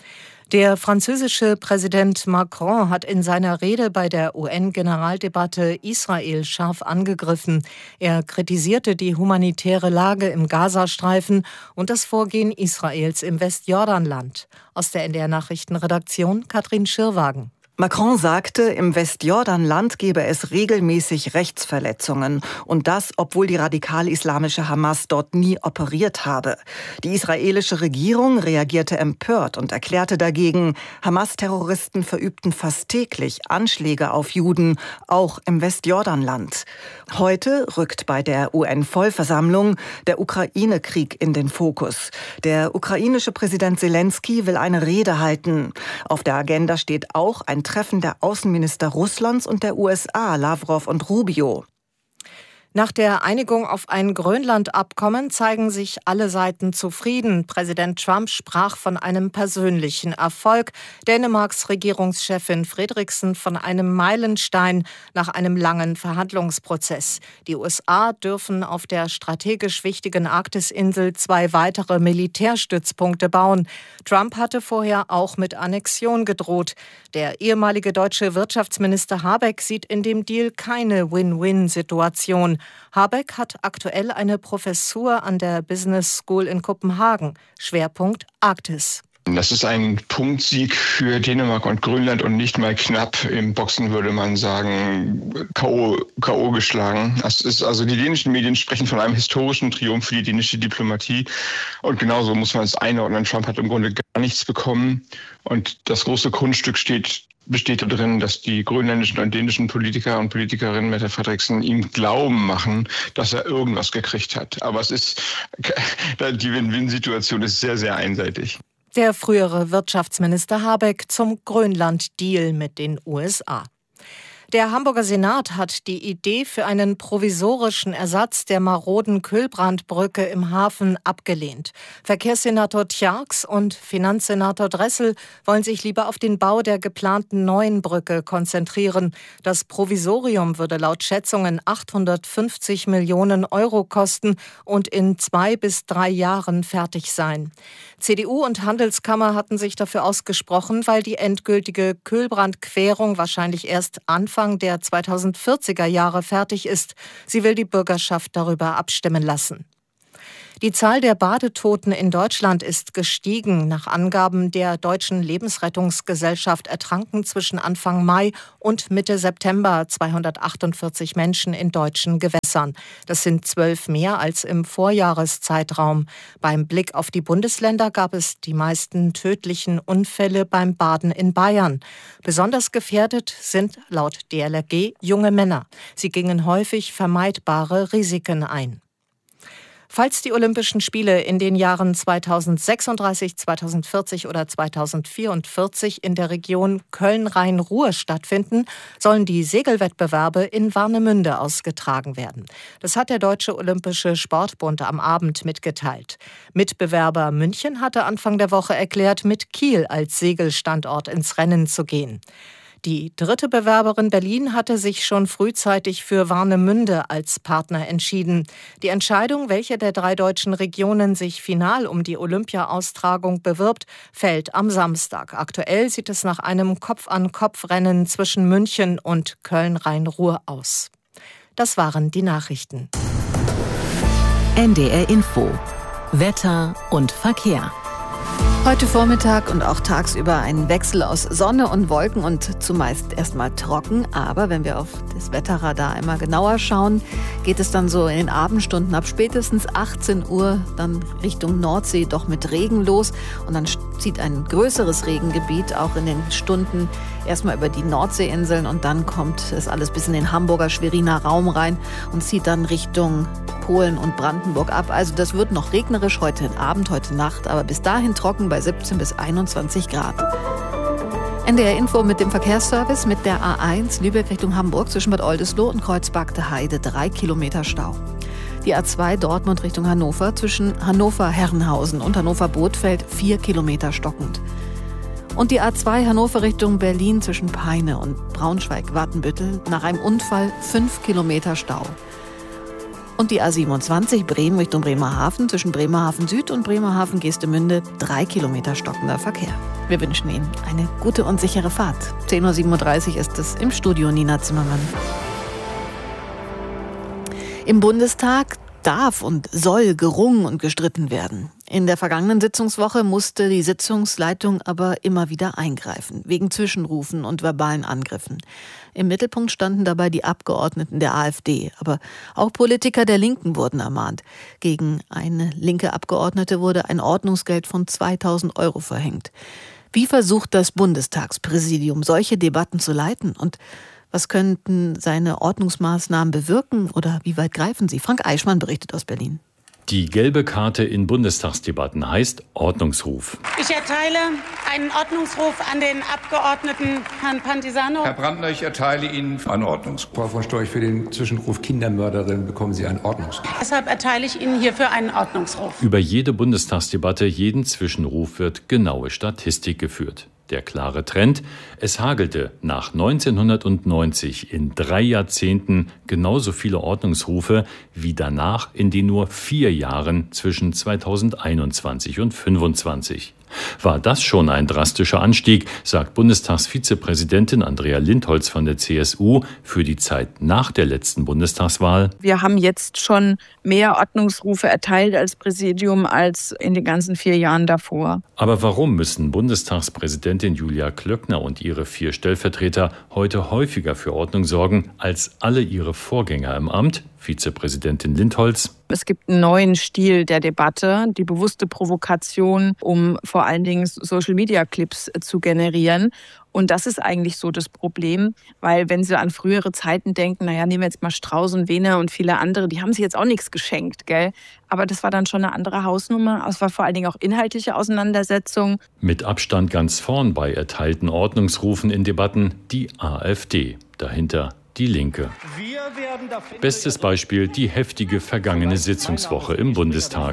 Der französische Präsident Macron hat in seiner Rede bei der U N-Generaldebatte Israel scharf angegriffen. Er kritisierte die humanitäre Lage im Gazastreifen und das Vorgehen Israels im Westjordanland. Aus der N D R-Nachrichtenredaktion Katrin Schirwagen. Macron sagte, im Westjordanland gebe es regelmäßig Rechtsverletzungen. Und das, obwohl die radikal-islamische Hamas dort nie operiert habe. Die israelische Regierung reagierte empört und erklärte dagegen, Hamas-Terroristen verübten fast täglich Anschläge auf Juden, auch im Westjordanland. Heute rückt bei der U N-Vollversammlung der Ukraine-Krieg in den Fokus. Der ukrainische Präsident Zelensky will eine Rede halten. Auf der Agenda steht auch ein Treffen der Außenminister Russlands und der U S A, Lavrov und Rubio. Nach der Einigung auf ein Grönland-Abkommen zeigen sich alle Seiten zufrieden. Präsident Trump sprach von einem persönlichen Erfolg. Dänemarks Regierungschefin Frederiksen von einem Meilenstein nach einem langen Verhandlungsprozess. Die U S A dürfen auf der strategisch wichtigen Arktisinsel zwei weitere Militärstützpunkte bauen. Trump hatte vorher auch mit Annexion gedroht. Der ehemalige deutsche Wirtschaftsminister Habeck sieht in dem Deal keine Win-Win-Situation. Habeck hat aktuell eine Professur an der Business School in Kopenhagen. Schwerpunkt Arktis. Das ist ein Punktsieg für Dänemark und Grönland und nicht mal knapp. Im Boxen würde man sagen, K O, K O geschlagen. Das ist also, die dänischen Medien sprechen von einem historischen Triumph für die dänische Diplomatie. Und genauso muss man es einordnen. Trump hat im Grunde gar nichts bekommen. Und das große Kunststück steht besteht darin, dass die grönländischen und dänischen Politiker und Politikerinnen Mette Frederiksen ihm glauben machen, dass er irgendwas gekriegt hat. Aber es ist, die Win-Win-Situation ist sehr, sehr einseitig. Der frühere Wirtschaftsminister Habeck zum Grönland-Deal mit den U S A. Der Hamburger Senat hat die Idee für einen provisorischen Ersatz der maroden Kühlbrandbrücke im Hafen abgelehnt. Verkehrssenator Tjarks und Finanzsenator Dressel wollen sich lieber auf den Bau der geplanten neuen Brücke konzentrieren. Das Provisorium würde laut Schätzungen achthundertfünfzig Millionen Euro kosten und in zwei bis drei Jahren fertig sein. C D U und Handelskammer hatten sich dafür ausgesprochen, weil die endgültige Kühlbrandquerung wahrscheinlich erst Anfang der zweitausendvierziger Jahre fertig ist. Sie will die Bürgerschaft darüber abstimmen lassen. Die Zahl der Badetoten in Deutschland ist gestiegen. Nach Angaben der Deutschen Lebensrettungsgesellschaft ertranken zwischen Anfang Mai und Mitte September zweihundertachtundvierzig Menschen in deutschen Gewässern. Das sind zwölf mehr als im Vorjahreszeitraum. Beim Blick auf die Bundesländer gab es die meisten tödlichen Unfälle beim Baden in Bayern. Besonders gefährdet sind laut D L R G junge Männer. Sie gingen häufig vermeidbare Risiken ein. Falls die Olympischen Spiele in den Jahren zweitausendsechsunddreißig, zweitausendvierzig oder zweitausendvierundvierzig in der Region Köln-Rhein-Ruhr stattfinden, sollen die Segelwettbewerbe in Warnemünde ausgetragen werden. Das hat der Deutsche Olympische Sportbund am Abend mitgeteilt. Mitbewerber München hatte Anfang der Woche erklärt, mit Kiel als Segelstandort ins Rennen zu gehen. Die dritte Bewerberin Berlin hatte sich schon frühzeitig für Warnemünde als Partner entschieden. Die Entscheidung, welche der drei deutschen Regionen sich final um die Olympia-Austragung bewirbt, fällt am Samstag. Aktuell sieht es nach einem Kopf-an-Kopf-Rennen zwischen München und Köln-Rhein-Ruhr aus. Das waren die Nachrichten. N D R Info. Wetter und Verkehr. Heute Vormittag und auch tagsüber ein Wechsel aus Sonne und Wolken und zumeist erstmal trocken. Aber wenn wir auf das Wetterradar einmal genauer schauen, geht es dann so in den Abendstunden ab spätestens achtzehn Uhr dann Richtung Nordsee doch mit Regen los. Und dann zieht ein größeres Regengebiet auch in den Stunden erstmal über die Nordseeinseln und dann kommt es alles bis in den Hamburger Schweriner Raum rein und zieht dann Richtung Polen und Brandenburg ab. Also das wird noch regnerisch heute Abend, heute Nacht, aber bis dahin trocken bei siebzehn bis einundzwanzig Grad. N D R Info mit dem Verkehrsservice mit der A eins Lübeck Richtung Hamburg zwischen Bad Oldesloe und Kreuzberg Heide drei Kilometer Stau. Die A zwei Dortmund Richtung Hannover zwischen Hannover-Herrenhausen und Hannover-Bothfeld vier Kilometer stockend. Und die A zwei Hannover Richtung Berlin zwischen Peine und Braunschweig-Wattenbüttel nach einem Unfall fünf Kilometer Stau. Und die A siebenundzwanzig Bremen Richtung Bremerhaven zwischen Bremerhaven Süd und Bremerhaven Geestemünde drei Kilometer stockender Verkehr. Wir wünschen Ihnen eine gute und sichere Fahrt. zehn Uhr siebenunddreißig ist es im Studio Nina Zimmermann. Im Bundestag darf und soll gerungen und gestritten werden. In der vergangenen Sitzungswoche musste die Sitzungsleitung aber immer wieder eingreifen, wegen Zwischenrufen und verbalen Angriffen. Im Mittelpunkt standen dabei die Abgeordneten der AfD, aber auch Politiker der Linken wurden ermahnt. Gegen eine linke Abgeordnete wurde ein Ordnungsgeld von zweitausend Euro verhängt. Wie versucht das Bundestagspräsidium, solche Debatten zu leiten? Und was könnten seine Ordnungsmaßnahmen bewirken oder wie weit greifen sie? Frank Eichmann berichtet aus Berlin. Die gelbe Karte in Bundestagsdebatten heißt Ordnungsruf. Ich erteile einen Ordnungsruf an den Abgeordneten Herrn Pantisano. Herr Brandner, ich erteile Ihnen einen Ordnungsruf. Frau von Storch, für den Zwischenruf Kindermörderin bekommen Sie einen Ordnungsruf. Deshalb erteile ich Ihnen hierfür einen Ordnungsruf. Über jede Bundestagsdebatte, jeden Zwischenruf wird genaue Statistik geführt. Der klare Trend: Es hagelte nach neunzehnhundertneunzig in drei Jahrzehnten genauso viele Ordnungsrufe wie danach in den nur vier Jahren zwischen zweitausendeinundzwanzig und fünfundzwanzig. War das schon ein drastischer Anstieg, sagt Bundestagsvizepräsidentin Andrea Lindholz von der C S U für die Zeit nach der letzten Bundestagswahl. Wir haben jetzt schon mehr Ordnungsrufe erteilt als Präsidium als in den ganzen vier Jahren davor. Aber warum müssen Bundestagspräsidentin Julia Klöckner und ihre vier Stellvertreter heute häufiger für Ordnung sorgen als alle ihre Vorgänger im Amt? Vizepräsidentin Lindholz. Es gibt einen neuen Stil der Debatte, die bewusste Provokation, um vor allen Dingen Social-Media-Clips zu generieren. Und das ist eigentlich so das Problem, weil wenn Sie an frühere Zeiten denken, naja, nehmen wir jetzt mal Strauß und Wehner und viele andere, die haben sich jetzt auch nichts geschenkt, gell? Aber das war dann schon eine andere Hausnummer. Es war vor allen Dingen auch inhaltliche Auseinandersetzung. Mit Abstand ganz vorn bei erteilten Ordnungsrufen in Debatten die AfD. Dahinter die Linke. Bestes Beispiel die heftige vergangene Sitzungswoche im Bundestag.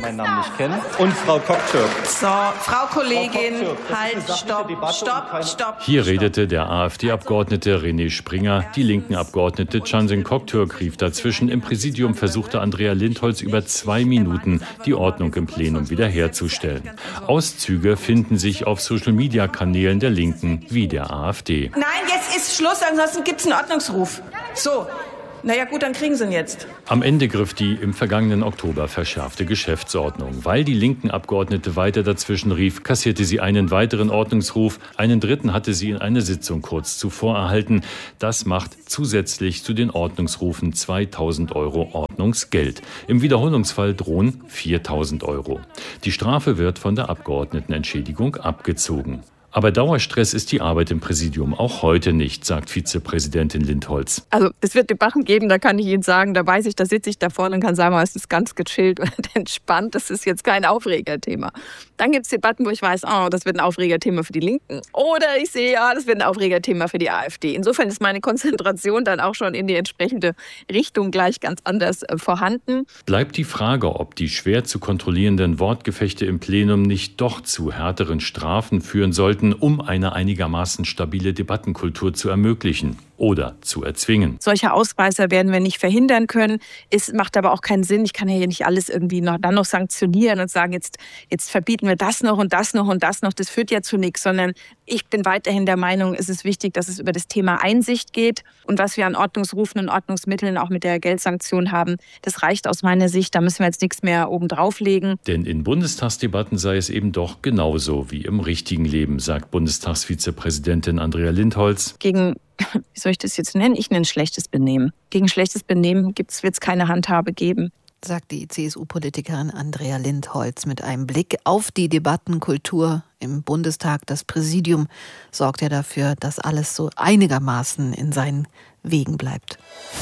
Und Frau Koktürk. So, Frau Kollegin, halt, stopp, stopp, stopp. Hier redete der AfD-Abgeordnete René Springer, die linken Abgeordnete Cansin Koktürk rief dazwischen. Im Präsidium versuchte Andrea Lindholz über zwei Minuten die Ordnung im Plenum wiederherzustellen. Auszüge finden sich auf Social-Media-Kanälen der Linken wie der AfD. Nein, jetzt ist Schluss, ansonsten gibt es einen Ordnungsruf. So, naja gut, dann kriegen Sie ihn jetzt. Am Ende griff die im vergangenen Oktober verschärfte Geschäftsordnung. Weil die linken Abgeordnete weiter dazwischen rief, kassierte sie einen weiteren Ordnungsruf. Einen dritten hatte sie in einer Sitzung kurz zuvor erhalten. Das macht zusätzlich zu den Ordnungsrufen zweitausend Euro Ordnungsgeld. Im Wiederholungsfall drohen viertausend Euro. Die Strafe wird von der Abgeordnetenentschädigung abgezogen. Aber Dauerstress ist die Arbeit im Präsidium auch heute nicht, sagt Vizepräsidentin Lindholz. Also es wird Debatten geben, da kann ich Ihnen sagen, da weiß ich, da sitze ich da vorne und kann sagen, es ist ganz gechillt und entspannt, das ist jetzt kein Aufregerthema. Dann gibt es Debatten, wo ich weiß, oh, das wird ein Aufregerthema für die Linken. Oder ich sehe, ja, das wird ein Aufregerthema für die AfD. Insofern ist meine Konzentration dann auch schon in die entsprechende Richtung gleich ganz anders äh, vorhanden. Bleibt die Frage, ob die schwer zu kontrollierenden Wortgefechte im Plenum nicht doch zu härteren Strafen führen sollten, um eine einigermaßen stabile Debattenkultur zu ermöglichen oder zu erzwingen. Solche Ausreißer werden wir nicht verhindern können. Es macht aber auch keinen Sinn. Ich kann ja hier nicht alles irgendwie noch, dann noch sanktionieren und sagen, jetzt, jetzt verbieten wir das noch und das noch und das noch. Das führt ja zu nichts, sondern ich bin weiterhin der Meinung, es ist wichtig, dass es über das Thema Einsicht geht. Und was wir an Ordnungsrufen und Ordnungsmitteln auch mit der Geldsanktion haben, das reicht aus meiner Sicht. Da müssen wir jetzt nichts mehr oben drauflegen. Denn in Bundestagsdebatten sei es eben doch genauso wie im richtigen Leben, sagt Bundestagsvizepräsidentin Andrea Lindholz. Gegen, wie soll ich das jetzt nennen? Ich nenne es schlechtes Benehmen. Gegen schlechtes Benehmen wird es keine Handhabe geben, sagt die C S U-Politikerin Andrea Lindholz mit einem Blick auf die Debattenkultur im Bundestag. Das Präsidium sorgt ja dafür, dass alles so einigermaßen in seinen Wegen bleibt.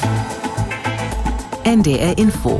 N D R Info.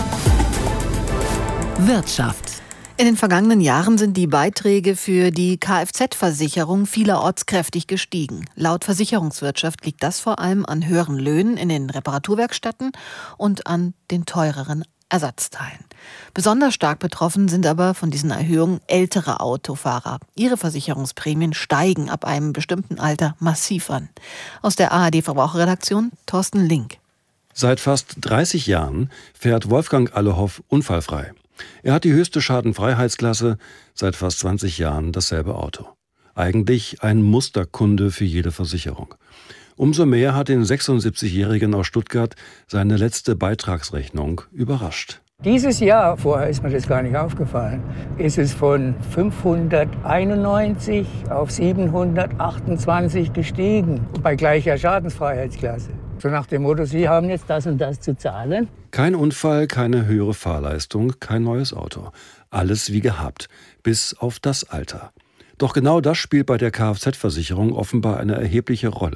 Wirtschaft. In den vergangenen Jahren sind die Beiträge für die Kfz-Versicherung vielerorts kräftig gestiegen. Laut Versicherungswirtschaft liegt das vor allem an höheren Löhnen in den Reparaturwerkstätten und an den teureren Ersatzteilen. Besonders stark betroffen sind aber von diesen Erhöhungen ältere Autofahrer. Ihre Versicherungsprämien steigen ab einem bestimmten Alter massiv an. Aus der A R D-Verbraucherredaktion Thorsten Link. Seit fast dreißig Jahren fährt Wolfgang Allehoff unfallfrei. Er hat die höchste Schadenfreiheitsklasse, seit fast zwanzig Jahren dasselbe Auto. Eigentlich ein Musterkunde für jede Versicherung. Umso mehr hat den sechsundsiebzigjährigen aus Stuttgart seine letzte Beitragsrechnung überrascht. Dieses Jahr, vorher ist mir das gar nicht aufgefallen, ist es von fünfhunderteinundneunzig auf siebenhundertachtundzwanzig gestiegen, bei gleicher Schadensfreiheitsklasse. So nach dem Motto, Sie haben jetzt das und das zu zahlen. Kein Unfall, keine höhere Fahrleistung, kein neues Auto. Alles wie gehabt, bis auf das Alter. Doch genau das spielt bei der Kfz-Versicherung offenbar eine erhebliche Rolle.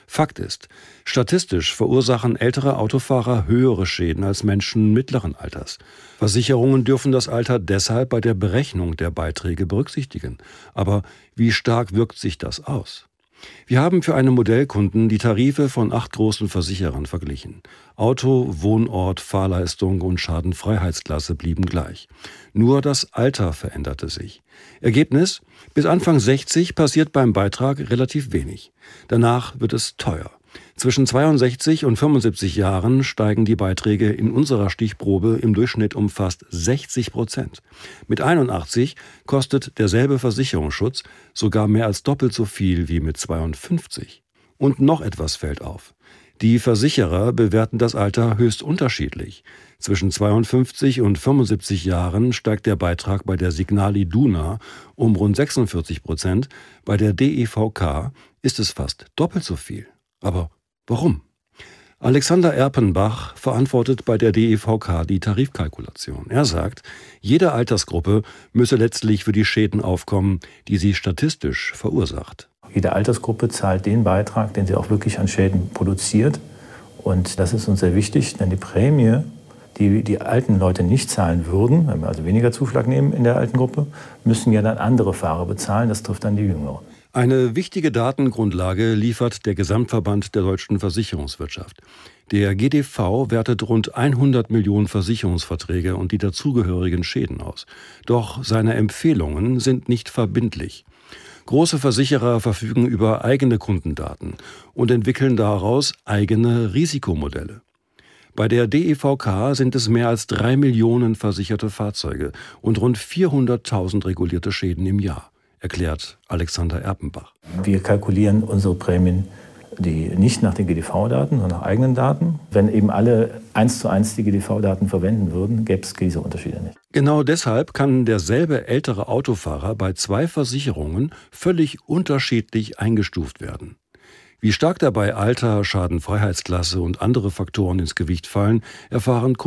Fakt ist, statistisch verursachen ältere Autofahrer höhere Schäden als Menschen mittleren Alters. Versicherungen dürfen das Alter deshalb bei der Berechnung der Beiträge berücksichtigen. Aber wie stark wirkt sich das aus? Wir haben für einen Modellkunden die Tarife von acht großen Versicherern verglichen. Auto, Wohnort, Fahrleistung und Schadenfreiheitsklasse blieben gleich. Nur das Alter veränderte sich. Ergebnis: Bis Anfang sechzig passiert beim Beitrag relativ wenig. Danach wird es teuer. Zwischen zweiundsechzig und fünfundsiebzig Jahren steigen die Beiträge in unserer Stichprobe im Durchschnitt um fast sechzig Prozent. Mit einundachtzig kostet derselbe Versicherungsschutz sogar mehr als doppelt so viel wie mit zweiundfünfzig. Und noch etwas fällt auf. Die Versicherer bewerten das Alter höchst unterschiedlich. Zwischen zweiundfünfzig und fünfundsiebzig Jahren steigt der Beitrag bei der Signal Iduna um rund sechsundvierzig Prozent, bei der D E V K ist es fast doppelt so viel. Aber warum? Alexander Erpenbach verantwortet bei der D E V K die Tarifkalkulation. Er sagt, jede Altersgruppe müsse letztlich für die Schäden aufkommen, die sie statistisch verursacht. Jede Altersgruppe zahlt den Beitrag, den sie auch wirklich an Schäden produziert. Und das ist uns sehr wichtig, denn die Prämie, die die alten Leute nicht zahlen würden, wenn wir also weniger Zuschlag nehmen in der alten Gruppe, müssen ja dann andere Fahrer bezahlen. Das trifft dann die Jüngeren. Eine wichtige Datengrundlage liefert der Gesamtverband der deutschen Versicherungswirtschaft. Der G D V wertet rund hundert Millionen Versicherungsverträge und die dazugehörigen Schäden aus. Doch seine Empfehlungen sind nicht verbindlich. Große Versicherer verfügen über eigene Kundendaten und entwickeln daraus eigene Risikomodelle. Bei der D E V K sind es mehr als drei Millionen versicherte Fahrzeuge und rund vierhunderttausend regulierte Schäden im Jahr, erklärt Alexander Erpenbach. Wir kalkulieren unsere Prämien die nicht nach den G D V-Daten, sondern nach eigenen Daten. Wenn eben alle eins zu eins die G D V-Daten verwenden würden, gäbe es diese Unterschiede nicht. Genau deshalb kann derselbe ältere Autofahrer bei zwei Versicherungen völlig unterschiedlich eingestuft werden. Wie stark dabei Alter, Schadenfreiheitsklasse und andere Faktoren ins Gewicht fallen, erfahren